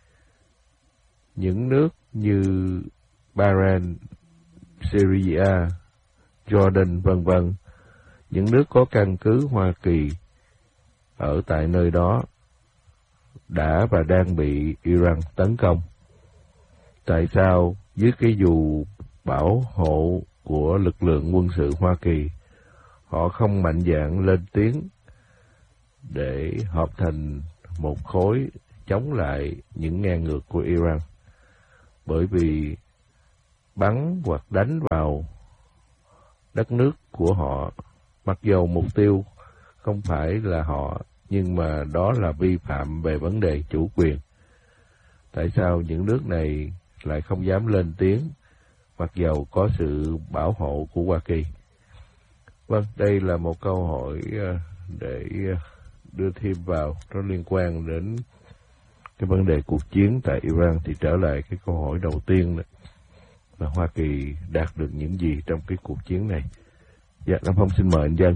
Những nước như Bahrain, Syria, Jordan vân vân, những nước có căn cứ Hoa Kỳ ở tại nơi đó đã và đang bị Iran tấn công. Tại sao dưới cái dù bảo hộ của lực lượng quân sự Hoa Kỳ, họ không mạnh dạn lên tiếng để hợp thành một khối chống lại những ngang ngược của Iran? Bởi vì bắn hoặc đánh vào đất nước của họ, mặc dù mục tiêu không phải là họ, nhưng mà đó là vi phạm về vấn đề chủ quyền. Tại sao những nước này lại không dám lên tiếng, mặc dầu có sự bảo hộ của Hoa Kỳ? Vâng, đây là một câu hỏi để đưa thêm vào, nó liên quan đến cái vấn đề cuộc chiến tại Iran. Thì trở lại cái câu hỏi đầu tiên đó, là Hoa Kỳ đạt được những gì trong cái cuộc chiến này? Dạ, Nam Phong xin mời anh Dân.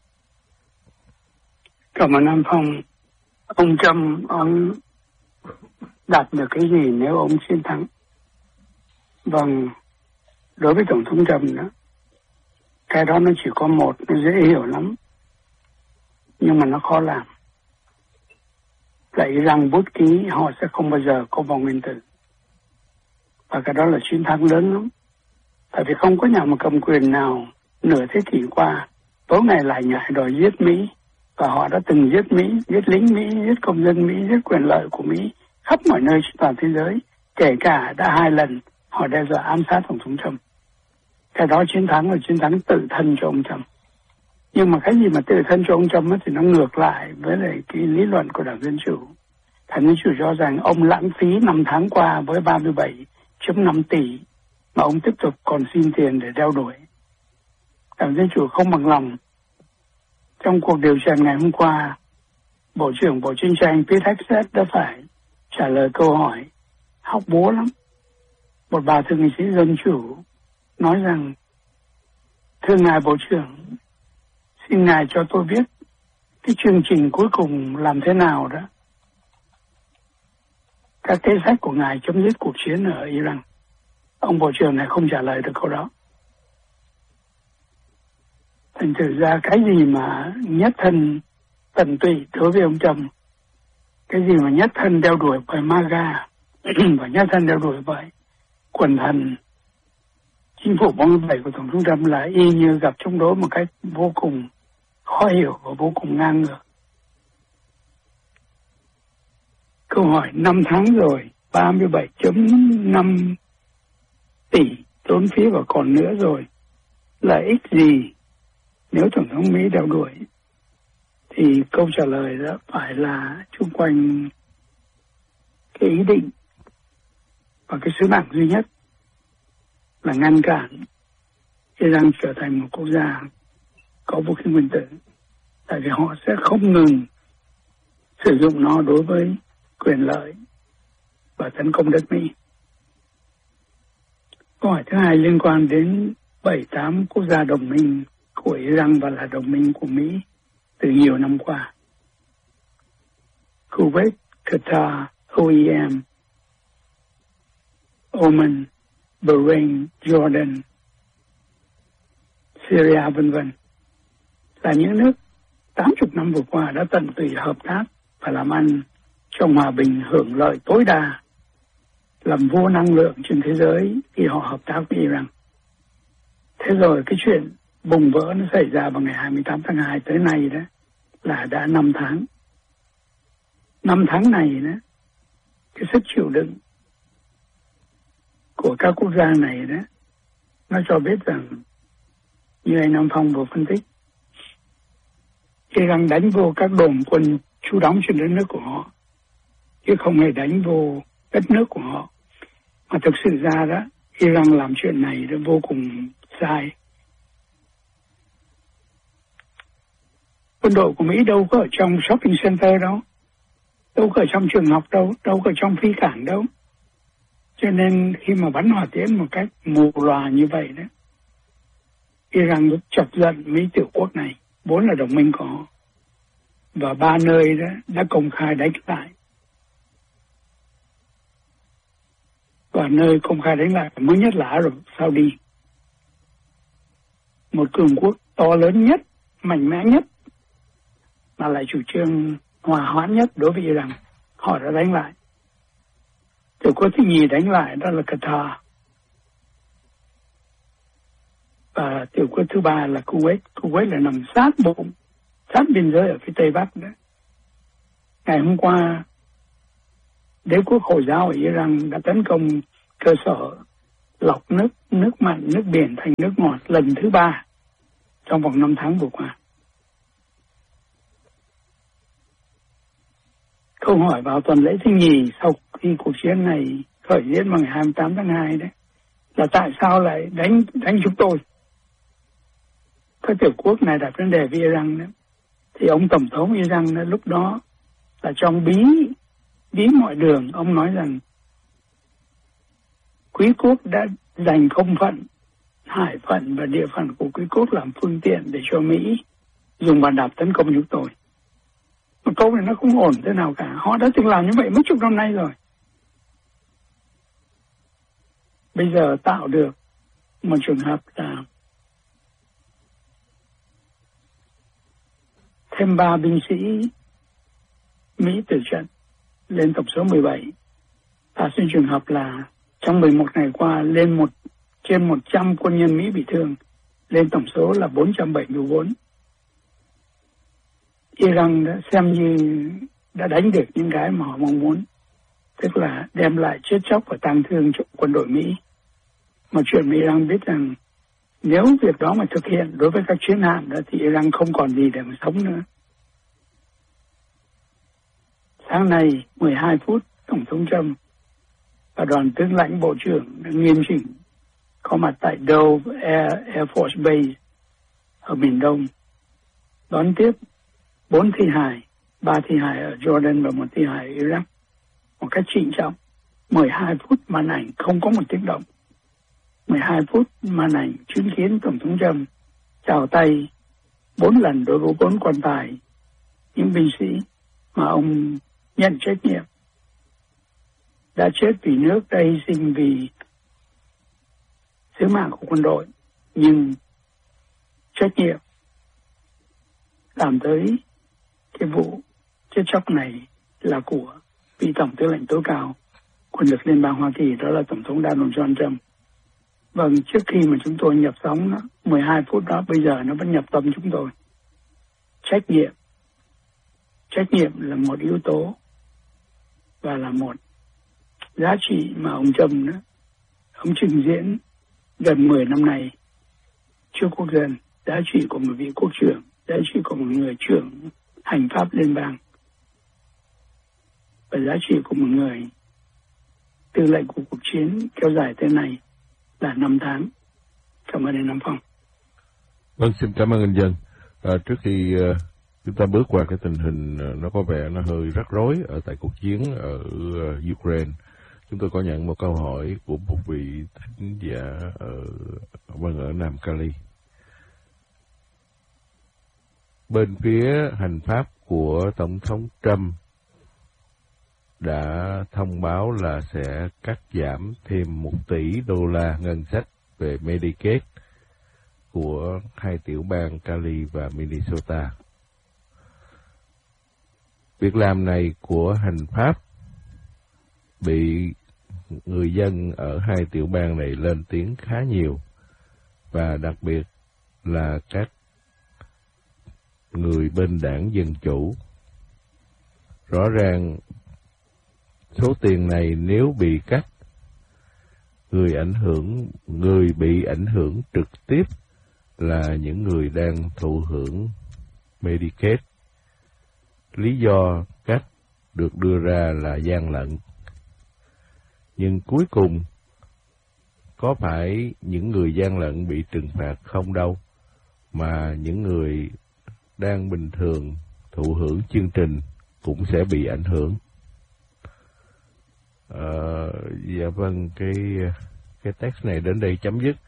Cảm ơn Nam Phong. Ông Trump, ông đạt được cái gì nếu ông chiến thắng? Vâng, đối với Tổng thống Trump đó, cái đó nó chỉ có một, nó dễ hiểu lắm, nhưng mà nó khó làm. Là Iran bút ký họ sẽ không bao giờ có vòng nguyên tử. Và cái đó là chiến thắng lớn lắm. Tại vì không có nhà mà cầm quyền nào nửa thế kỷ qua tối ngày lại nhảy đòi giết Mỹ. Và họ đã từng giết Mỹ, giết lính Mỹ, giết công dân Mỹ, giết quyền lợi của Mỹ khắp mọi nơi trên toàn thế giới. Kể cả đã 2 lần họ đe dọa ám sát Tổng thống Trump. Cái đó chiến thắng là chiến thắng tự thân cho ông Trump. Nhưng mà cái gì mà tự thân cho ông Trump thì nó ngược lại với lại cái lý luận của Đảng Dân Chủ. Đảng Dân Chủ cho rằng ông lãng phí 5 tháng qua với 37,5 tỷ mà ông tiếp tục còn xin tiền để đeo đuổi. Đảng Dân Chủ không bằng lòng. Trong cuộc điều trần ngày hôm qua, Bộ trưởng Bộ Chiến tranh Pete Hegseth đã phải trả lời câu hỏi học búa lắm. Một bà thượng nghị sĩ Dân Chủ nói rằng: thưa ngài Bộ trưởng, xin ngài cho tôi biết cái chương trình cuối cùng làm thế nào đó. Các kế sách của ngài chấm dứt cuộc chiến ở Iran. Ông Bộ trưởng này không trả lời được câu đó. Thành thử ra cái gì mà nhất thân tận tụy đối với ông Trump, cái gì mà nhất thân đeo đuổi bởi MAGA và nhất thân đeo đuổi bởi quần thần chính phủ 47 của Tổng thống Trump là y như gặp chống đối một cách vô cùng khó hiểu và vô cùng ngang ngược. Câu hỏi 5 tháng rồi, 37,5 tỷ tốn phí và còn nữa rồi, lợi ích gì nếu Tổng thống Mỹ đeo đuổi? Thì câu trả lời đó phải là chung quanh cái ý định và cái sứ mạng duy nhất là ngăn cản Iran trở thành một quốc gia có vũ khí nguyên tử, tại vì họ sẽ không ngừng sử dụng nó đối với quyền lợi và tấn công đất Mỹ. Câu hỏi thứ hai liên quan đến 7-8 quốc gia đồng minh của Iran và là đồng minh của Mỹ từ nhiều năm qua. Kuwait, Qatar, OEM, Oman, Bahrain, Jordan, Syria v.v. là những nước 80 năm vừa qua đã tận tụy hợp tác và làm ăn trong hòa bình, hưởng lợi tối đa, làm vô năng lượng trên thế giới khi họ hợp tác với Iran. Thế rồi cái chuyện bùng vỡ nó xảy ra vào ngày 28 tháng 2 tới nay đó là đã 5 tháng. 5 tháng này đó, cái sức chịu đựng của các quốc gia này đó, nó cho biết rằng như anh Nam Phong vừa phân tích, Iran đánh vô các đồn quân trú đóng trên đất nước của họ, chứ không hề đánh vô đất nước của họ. Mà thực sự ra đó, Iran làm chuyện này đó vô cùng sai. Quân đội của Mỹ đâu có ở trong shopping center đâu, đâu có ở trong trường học đâu, đâu có ở trong phi cảng đâu. Cho nên khi mà bắn hỏa tiễn một cách mù lòa như vậy đó, Iran chọc giận Mỹ tiểu quốc này, vốn là đồng minh của họ. Và 3 nơi đó đã công khai đánh lại. Và nơi công khai đánh lại mới nhất là Ả Rập Saudi. Một cường quốc to lớn nhất, mạnh mẽ nhất, mà lại chủ trương hòa hoãn nhất đối với Iran. Họ đã đánh lại. Tiểu quốc thứ nhì đánh lại đó là Qatar. Và tiểu quốc thứ ba là Kuwait. Kuwait là nằm sát bụng, sát biên giới ở phía Tây Bắc đó. Ngày hôm qua, đế quốc Hồi giáo ở Iran đã tấn công cơ sở lọc nước mặn, nước biển thành nước ngọt lần thứ 3 trong vòng 5 tháng vừa qua. Câu hỏi vào tuần lễ thứ nhì sau khi cuộc chiến này khởi diễn vào ngày 28 tháng 2 đấy là tại sao lại đánh chúng tôi? Các tiểu quốc này đặt vấn đề với Iran đó. Thì ông Tổng thống Iran đó, lúc đó là trong bí mọi đường, ông nói rằng quý quốc đã giành không phận, hải phận và địa phận của quý quốc làm phương tiện để cho Mỹ dùng bàn đạp tấn công chúng tôi. Một câu này nó không ổn thế nào cả. Họ đã từng làm như vậy mấy chục năm nay rồi. Bây giờ tạo được một trường hợp là thêm 3 binh sĩ Mỹ tử trận lên tổng số 17. Phát sinh trường hợp là trong 11 ngày qua lên trên 100 quân nhân Mỹ bị thương, lên tổng số là 474. Iran đã xem như đã đánh được những cái mà họ mong muốn, tức là đem lại chết chóc và tang thương cho quân đội Mỹ. Một chuyện mà Iran biết rằng Nếu việc đó mà thực hiện đối với các chiến hạm đó thì Iran không còn gì để mà sống nữa. Sáng nay 12 phút, Tổng thống Trump và đoàn tướng lãnh bộ trưởng đã nghiêm chỉnh có mặt tại Dove Air Force Base ở miền Đông, đón tiếp 4 thi hài, 3 thi hài ở Jordan và 1 thi hài ở Iraq một cách trịnh trọng. 12 phút màn ảnh không có một tiếng động. 12 phút màn ảnh chứng kiến Tổng thống Trump chào tay 4 lần đối với 4 quan tài, những binh sĩ mà ông nhận trách nhiệm đã chết vì nước, đã hy sinh vì sứ mạng của quân đội, nhưng trách nhiệm làm tới cái vụ chết chóc này là của vị tổng tư lệnh tối cao quân lực Liên bang Hoa Kỳ, đó là Tổng thống Donald John Trump. Vâng, trước khi mà chúng tôi nhập sóng đó, 12 phút đó bây giờ nó vẫn nhập tâm chúng tôi. Trách nhiệm là một yếu tố và là một giá trị mà ông Trump đó, ông trình diễn gần 10 năm nay trước quốc dân, giá trị của một vị quốc trưởng, giá trị của một người trưởng hành pháp liên bang và giá trị của một người tư lệnh của cuộc chiến kéo dài tới này là 5 tháng. Cảm ơn anh Nam Phong. Vâng, xin cảm ơn anh Dân. Trước khi chúng ta bước qua cái tình hình nó có vẻ nó hơi rắc rối ở tại cuộc chiến ở Ukraine, chúng tôi có nhận một câu hỏi của một vị thính giả ở Nam Cali. Bên phía hành pháp của Tổng thống Trump đã thông báo là sẽ cắt giảm thêm 1 tỷ đô la ngân sách về Medicaid của 2 tiểu bang Cali và Minnesota. Việc làm này của hành pháp bị người dân ở 2 tiểu bang này lên tiếng khá nhiều, và đặc biệt là các người bên đảng Dân Chủ. Rõ ràng số tiền này nếu bị cắt, người bị ảnh hưởng trực tiếp là những người đang thụ hưởng Medicaid. Lý do cắt được đưa ra là gian lận. Nhưng cuối cùng, có phải những người gian lận bị trừng phạt không đâu, mà những người đang bình thường thụ hưởng chương trình cũng sẽ bị ảnh hưởng. Dạ vâng, cái text này đến đây chấm dứt.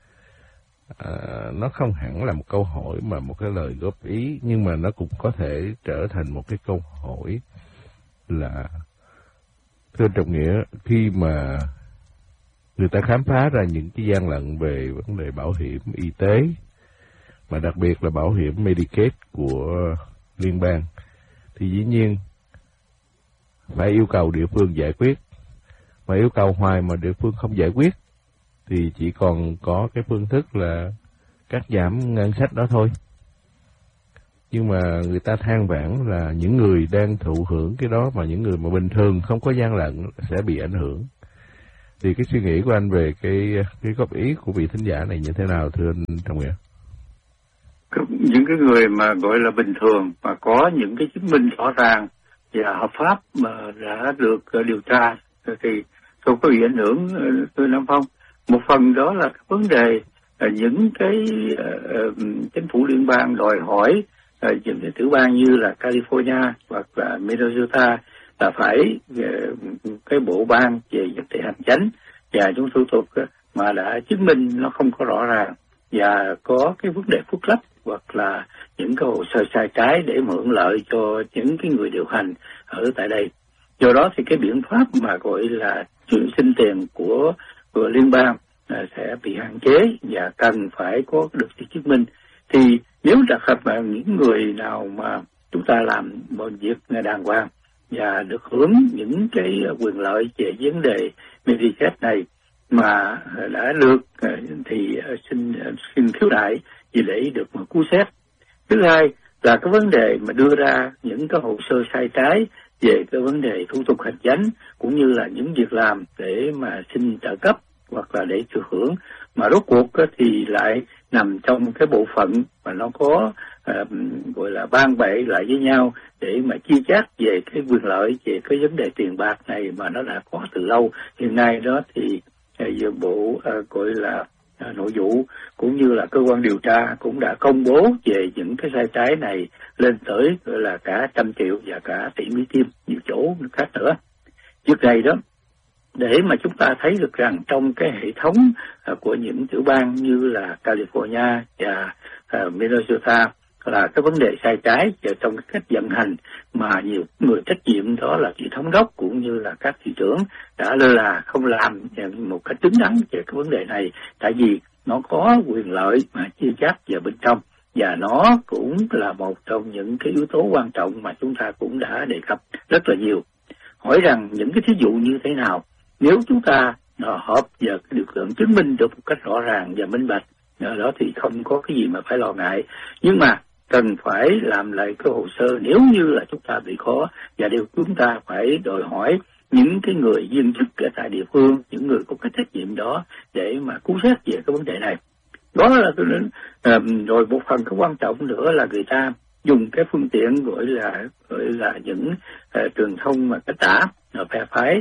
Nó không hẳn là một câu hỏi mà một cái lời góp ý, nhưng mà nó cũng có thể trở thành một cái câu hỏi là, thưa Trọng Nghĩa, khi mà người ta khám phá ra những cái gian lận về vấn đề bảo hiểm y tế, mà đặc biệt là bảo hiểm Medicaid của liên bang, thì dĩ nhiên phải yêu cầu địa phương giải quyết. Mà yêu cầu hoài mà địa phương không giải quyết thì chỉ còn có cái phương thức là cắt giảm ngân sách đó thôi. Nhưng mà người ta than vãn là những người đang thụ hưởng cái đó, mà những người mà bình thường không có gian lận sẽ bị ảnh hưởng. Thì cái suy nghĩ của anh về cái góp ý của vị thính giả này như thế nào, thưa anh Trọng Nghĩa? Những cái người mà gọi là bình thường mà có những cái chứng minh rõ ràng và hợp pháp mà đã được điều tra thì không có bị ảnh hưởng, thưa Nam Phong. Một phần đó là cái vấn đề những cái chính phủ liên bang đòi hỏi những cái tiểu bang như là California hoặc là Minnesota là phải cái bộ ban về vấn đề hành chánh và những thủ tục mà đã chứng minh nó không có rõ ràng và có cái vấn đề phức lấp hoặc là những cái hồ sơ sai trái để hưởng lợi cho những cái người điều hành ở tại đây. Do đó thì cái biện pháp mà gọi là xin tiền của liên bang sẽ bị hạn chế và cần phải có được sự chứng minh. Thì nếu trường hợp mà những người nào mà chúng ta làm một việc đàng hoàng và được hưởng những cái quyền lợi về vấn đề Medicaid này mà đã được thì xin khiếu nại vì để được một cứu xét. Thứ hai là cái vấn đề mà đưa ra những cái hồ sơ sai trái về cái vấn đề thủ tục hành chánh cũng như là những việc làm để mà xin trợ cấp hoặc là để thừa hưởng, mà rốt cuộc thì lại nằm trong cái bộ phận mà nó có gọi là ban bệ lại với nhau để mà chia chác về cái quyền lợi, về cái vấn đề tiền bạc này mà nó đã có từ lâu. Hiện nay đó thì bộ gọi là nội vụ cũng như là cơ quan điều tra cũng đã công bố về những cái sai trái này lên tới gọi là cả 100 triệu và cả tỷ Mỹ Kim, nhiều chỗ khác nữa. Trước đây đó, để mà chúng ta thấy được rằng trong cái hệ thống của những tiểu bang như là California và Minnesota là cái vấn đề sai trái trong cái cách vận hành mà nhiều người trách nhiệm đó là vị thống đốc cũng như là các thị trưởng đã lơ là không làm một cách đúng đắn về cái vấn đề này, tại vì nó có quyền lợi mà chia chác vào bên trong, và nó cũng là một trong những cái yếu tố quan trọng mà chúng ta cũng đã đề cập rất là nhiều. Hỏi rằng những cái thí dụ như thế nào, nếu chúng ta hợp và cái điều kiện chứng minh được một cách rõ ràng và minh bạch đó thì không có cái gì mà phải lo ngại, nhưng mà cần phải làm lại cái hồ sơ nếu như là chúng ta bị khó, và điều chúng ta phải đòi hỏi những cái người viên chức ở tại địa phương, những người có cái trách nhiệm đó để mà cứu xét về cái vấn đề này. Đó là rồi một phần cái quan trọng nữa là người ta dùng cái phương tiện gọi là những truyền thông mà cách tả phe phái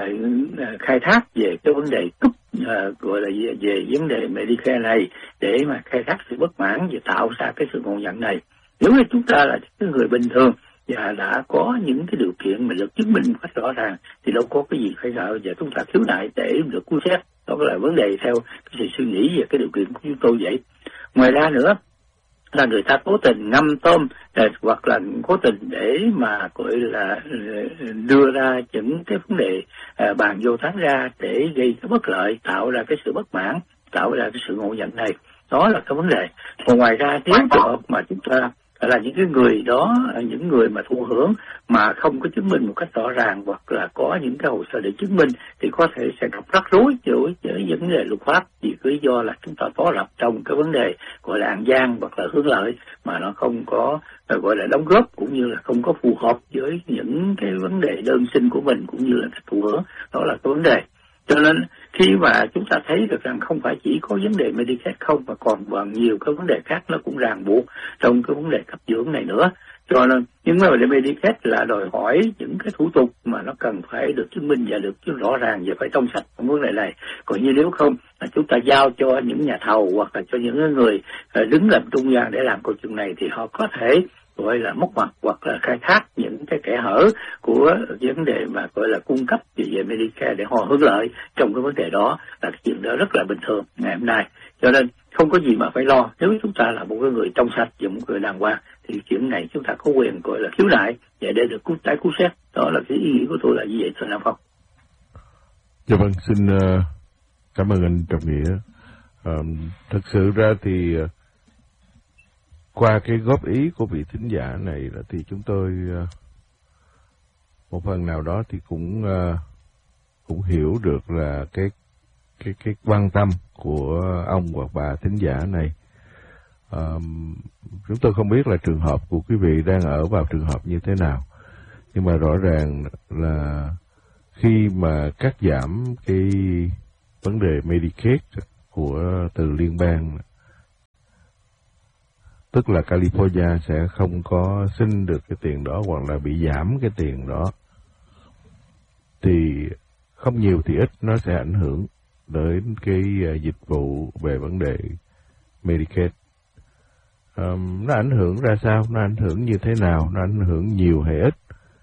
khai thác về cái vấn đề cúp gọi là về vấn đề Medicare này để mà khai thác sự bất mãn và tạo ra cái sự ngộ nhận này. Nếu như chúng ta là những người bình thường và đã có những cái điều kiện mà được chứng minh một cách rõ ràng thì đâu có cái gì phải sợ, và chúng ta khiếu nại để được cứu xét. Đó là vấn đề theo cái sự suy nghĩ về cái điều kiện của chúng tôi vậy. Ngoài ra nữa là người ta cố tình ngâm tôm hoặc là cố tình để mà gọi là đưa ra những cái vấn đề bàn vô tán ra để gây cái bất lợi, tạo ra cái sự bất mãn, tạo ra cái sự ngộ nhận này. Đó là cái vấn đề. Còn ngoài ra nếu trường hợp mà chúng ta là những cái người đó, những người mà thụ hưởng mà không có chứng minh một cách rõ ràng hoặc là có những cái hồ sơ để chứng minh thì có thể sẽ gặp rắc rối với vấn đề luật pháp, vì lý do là chúng ta có lập trong cái vấn đề gọi là an gian hoặc là hướng lợi mà nó không có gọi là đóng góp cũng như là không có phù hợp với những cái vấn đề đơn xin của mình cũng như là cái thụ hưởng. Đó là cái vấn đề. Cho nên khi mà chúng ta thấy được rằng không phải chỉ có vấn đề Medicare không, mà còn nhiều cái vấn đề khác nó cũng ràng buộc trong cái vấn đề cấp dưỡng này nữa. Cho nên những vấn đề Medicare là đòi hỏi những cái thủ tục mà nó cần phải được chứng minh và được rõ ràng và phải trong sạch trong vấn đề này. Còn như nếu không là chúng ta giao cho những nhà thầu hoặc là cho những người đứng làm trung gian để làm câu chuyện này thì họ có thể gọi là móc mặt hoặc là khai thác những cái kẽ hở của vấn đề mà gọi là cung cấp về Medicare để họ hưởng lợi trong cái vấn đề đó, là cái chuyện đó rất là bình thường ngày hôm nay. Cho nên không có gì mà phải lo. Nếu chúng ta là một cái người trong sạch và một người đàng hoàng thì chuyện này chúng ta có quyền gọi là khiếu nại để được tái cứu xét. Đó là cái ý nghĩa của tôi là như vậy, thưa Nam Phong. Dạ vâng, xin cảm ơn anh Trọng Nghĩa. Thật sự ra thì qua cái góp ý của vị thính giả này thì chúng tôi một phần nào đó thì cũng hiểu được là cái quan tâm của ông hoặc bà thính giả này. Chúng tôi không biết là trường hợp của quý vị đang ở vào trường hợp như thế nào, nhưng mà rõ ràng là khi mà cắt giảm cái vấn đề Medicaid từ liên bang, tức là California sẽ không có xin được cái tiền đó hoặc là bị giảm cái tiền đó, thì không nhiều thì ít nó sẽ ảnh hưởng đến cái dịch vụ về vấn đề Medicaid. Nó ảnh hưởng ra sao? Nó ảnh hưởng như thế nào? Nó ảnh hưởng nhiều hay ít?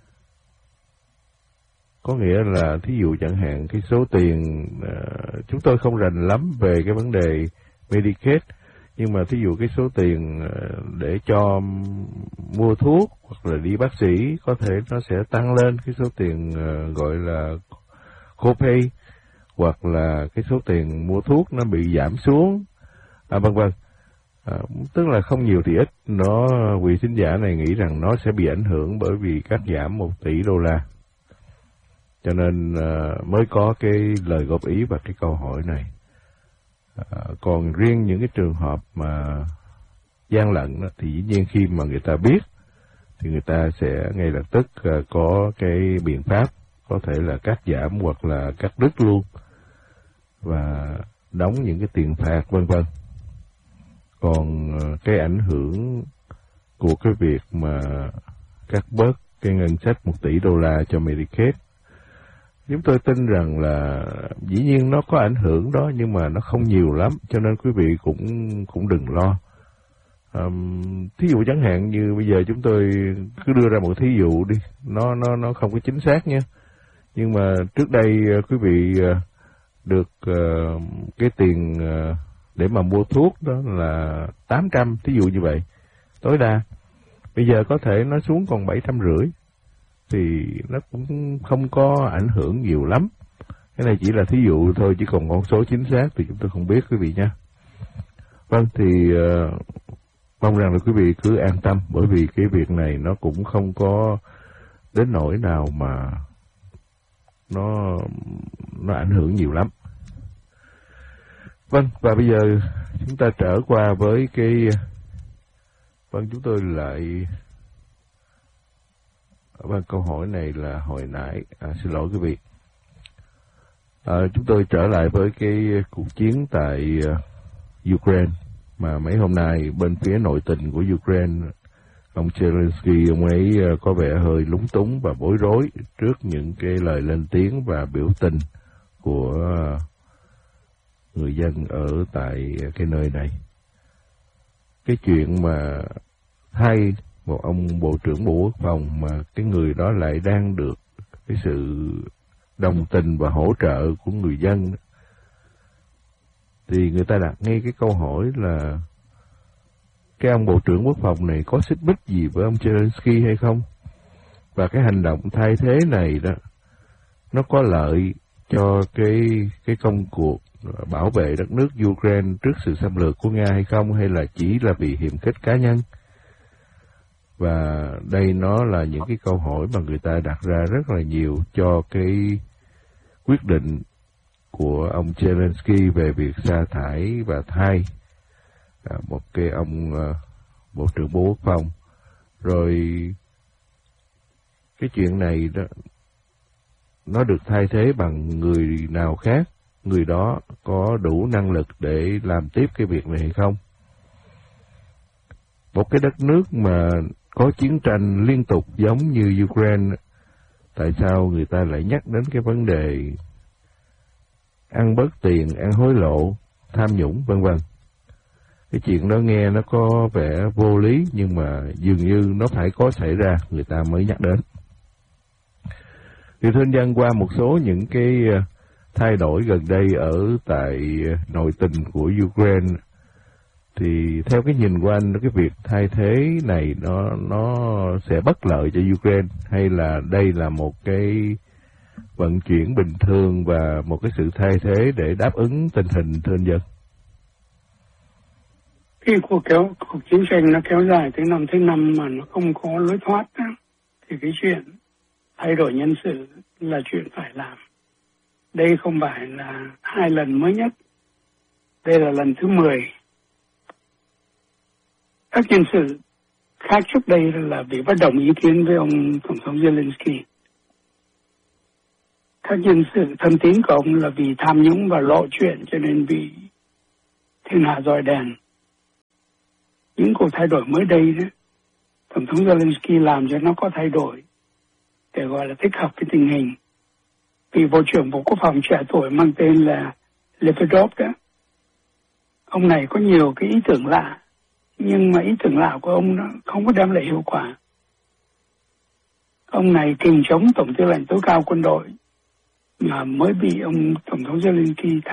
Có nghĩa là thí dụ chẳng hạn cái số tiền, chúng tôi không rành lắm về cái vấn đề Medicaid, nhưng mà thí dụ cái số tiền để cho mua thuốc hoặc là đi bác sĩ có thể nó sẽ tăng lên, cái số tiền gọi là copay, hoặc là cái số tiền mua thuốc nó bị giảm xuống, vân vân. Tức là không nhiều thì ít, vị thính giả này nghĩ rằng nó sẽ bị ảnh hưởng bởi vì cắt giảm 1 tỷ đô la. Cho nên mới có cái lời góp ý và cái câu hỏi này. Còn riêng những cái trường hợp mà gian lận đó, thì dĩ nhiên khi mà người ta biết thì người ta sẽ ngay lập tức có cái biện pháp, có thể là cắt giảm hoặc là cắt đứt luôn và đóng những cái tiền phạt vân vân. Còn cái ảnh hưởng của cái việc mà cắt bớt cái ngân sách 1 tỷ đô la cho Medicaid, chúng tôi tin rằng là dĩ nhiên nó có ảnh hưởng đó, nhưng mà nó không nhiều lắm, cho nên quý vị cũng đừng lo. Thí dụ chẳng hạn như bây giờ chúng tôi cứ đưa ra một thí dụ đi, nó không có chính xác nhé, nhưng mà trước đây quý vị được cái tiền để mà mua thuốc đó là 800, thí dụ như vậy tối đa. Bây giờ có thể nó xuống còn 750, thì nó cũng không có ảnh hưởng nhiều lắm. Cái này chỉ là thí dụ thôi, chứ còn con số chính xác thì chúng tôi không biết quý vị nha. Vâng, thì mong rằng là quý vị cứ an tâm, bởi vì cái việc này nó cũng không có đến nỗi nào mà nó ảnh hưởng nhiều lắm. Vâng, và bây giờ chúng ta trở qua với cái... Vâng, chúng tôi lại... Vâng, câu hỏi này là hồi nãy... xin lỗi quý vị. Chúng tôi trở lại với cái cuộc chiến tại Ukraine, mà mấy hôm nay bên phía nội tình của Ukraine, ông Zelensky, ông ấy có vẻ hơi lúng túng và bối rối trước những cái lời lên tiếng và biểu tình của người dân ở tại cái nơi này. Cái chuyện mà thay một ông Bộ trưởng Bộ Quốc phòng mà cái người đó lại đang được cái sự đồng tình và hỗ trợ của người dân, thì người ta đặt ngay cái câu hỏi là cái ông Bộ trưởng Quốc phòng này có xích mích gì với ông Zelensky hay không? Và cái hành động thay thế này đó, nó có lợi cho cái công cuộc bảo vệ đất nước Ukraine trước sự xâm lược của Nga hay không, hay là chỉ là vì hiềm khích cá nhân? Và đây nó là những cái câu hỏi mà người ta đặt ra rất là nhiều cho cái quyết định của ông Zelensky về việc sa thải và thay một cái ông Bộ trưởng Bộ Quốc phòng. Rồi cái chuyện này đó, nó được thay thế bằng người nào khác, người đó có đủ năng lực để làm tiếp cái việc này hay không? Một cái đất nước mà có chiến tranh liên tục giống như Ukraine, tại sao người ta lại nhắc đến cái vấn đề ăn bớt tiền, ăn hối lộ, tham nhũng, vân vân? Cái chuyện đó nghe nó có vẻ vô lý, nhưng mà dường như nó phải có xảy ra người ta mới nhắc đến. Thì thưa anh dân, qua một số những cái thay đổi gần đây ở tại nội tình của Ukraine, thì theo cái nhìn của anh, cái việc thay thế này nó sẽ bất lợi cho Ukraine, hay là đây là một cái vận chuyển bình thường và một cái sự thay thế để đáp ứng tình hình, thưa anh dân? Khi cuộc chiến tranh nó kéo dài tới năm thứ 5 mà nó không có lối thoát đó, thì cái chuyện thay đổi nhân sự là chuyện phải làm. Đây không phải là 2 lần mới nhất, đây là lần thứ 10. Các nhân sự khác trước đây là vì bất đồng ý kiến với ông Tổng thống Zelensky. Các nhân sự thân tín của ông là vì tham nhũng và lộ chuyện cho nên bị thiên hạ roi đèn. Những cuộc thay đổi mới đây đó, Tổng thống Zelensky làm cho nó có thay đổi để gọi là thích hợp với tình hình. Vì Bộ trưởng Bộ Quốc phòng trẻ tuổi mang tên là Levedov đó, ông này có nhiều cái ý tưởng lạ, nhưng mà ý tưởng lạ của ông nó không có đem lại hiệu quả. Ông này kình chống Tổng tư lệnh tối cao quân đội mà mới bị ông Tổng thống Zelensky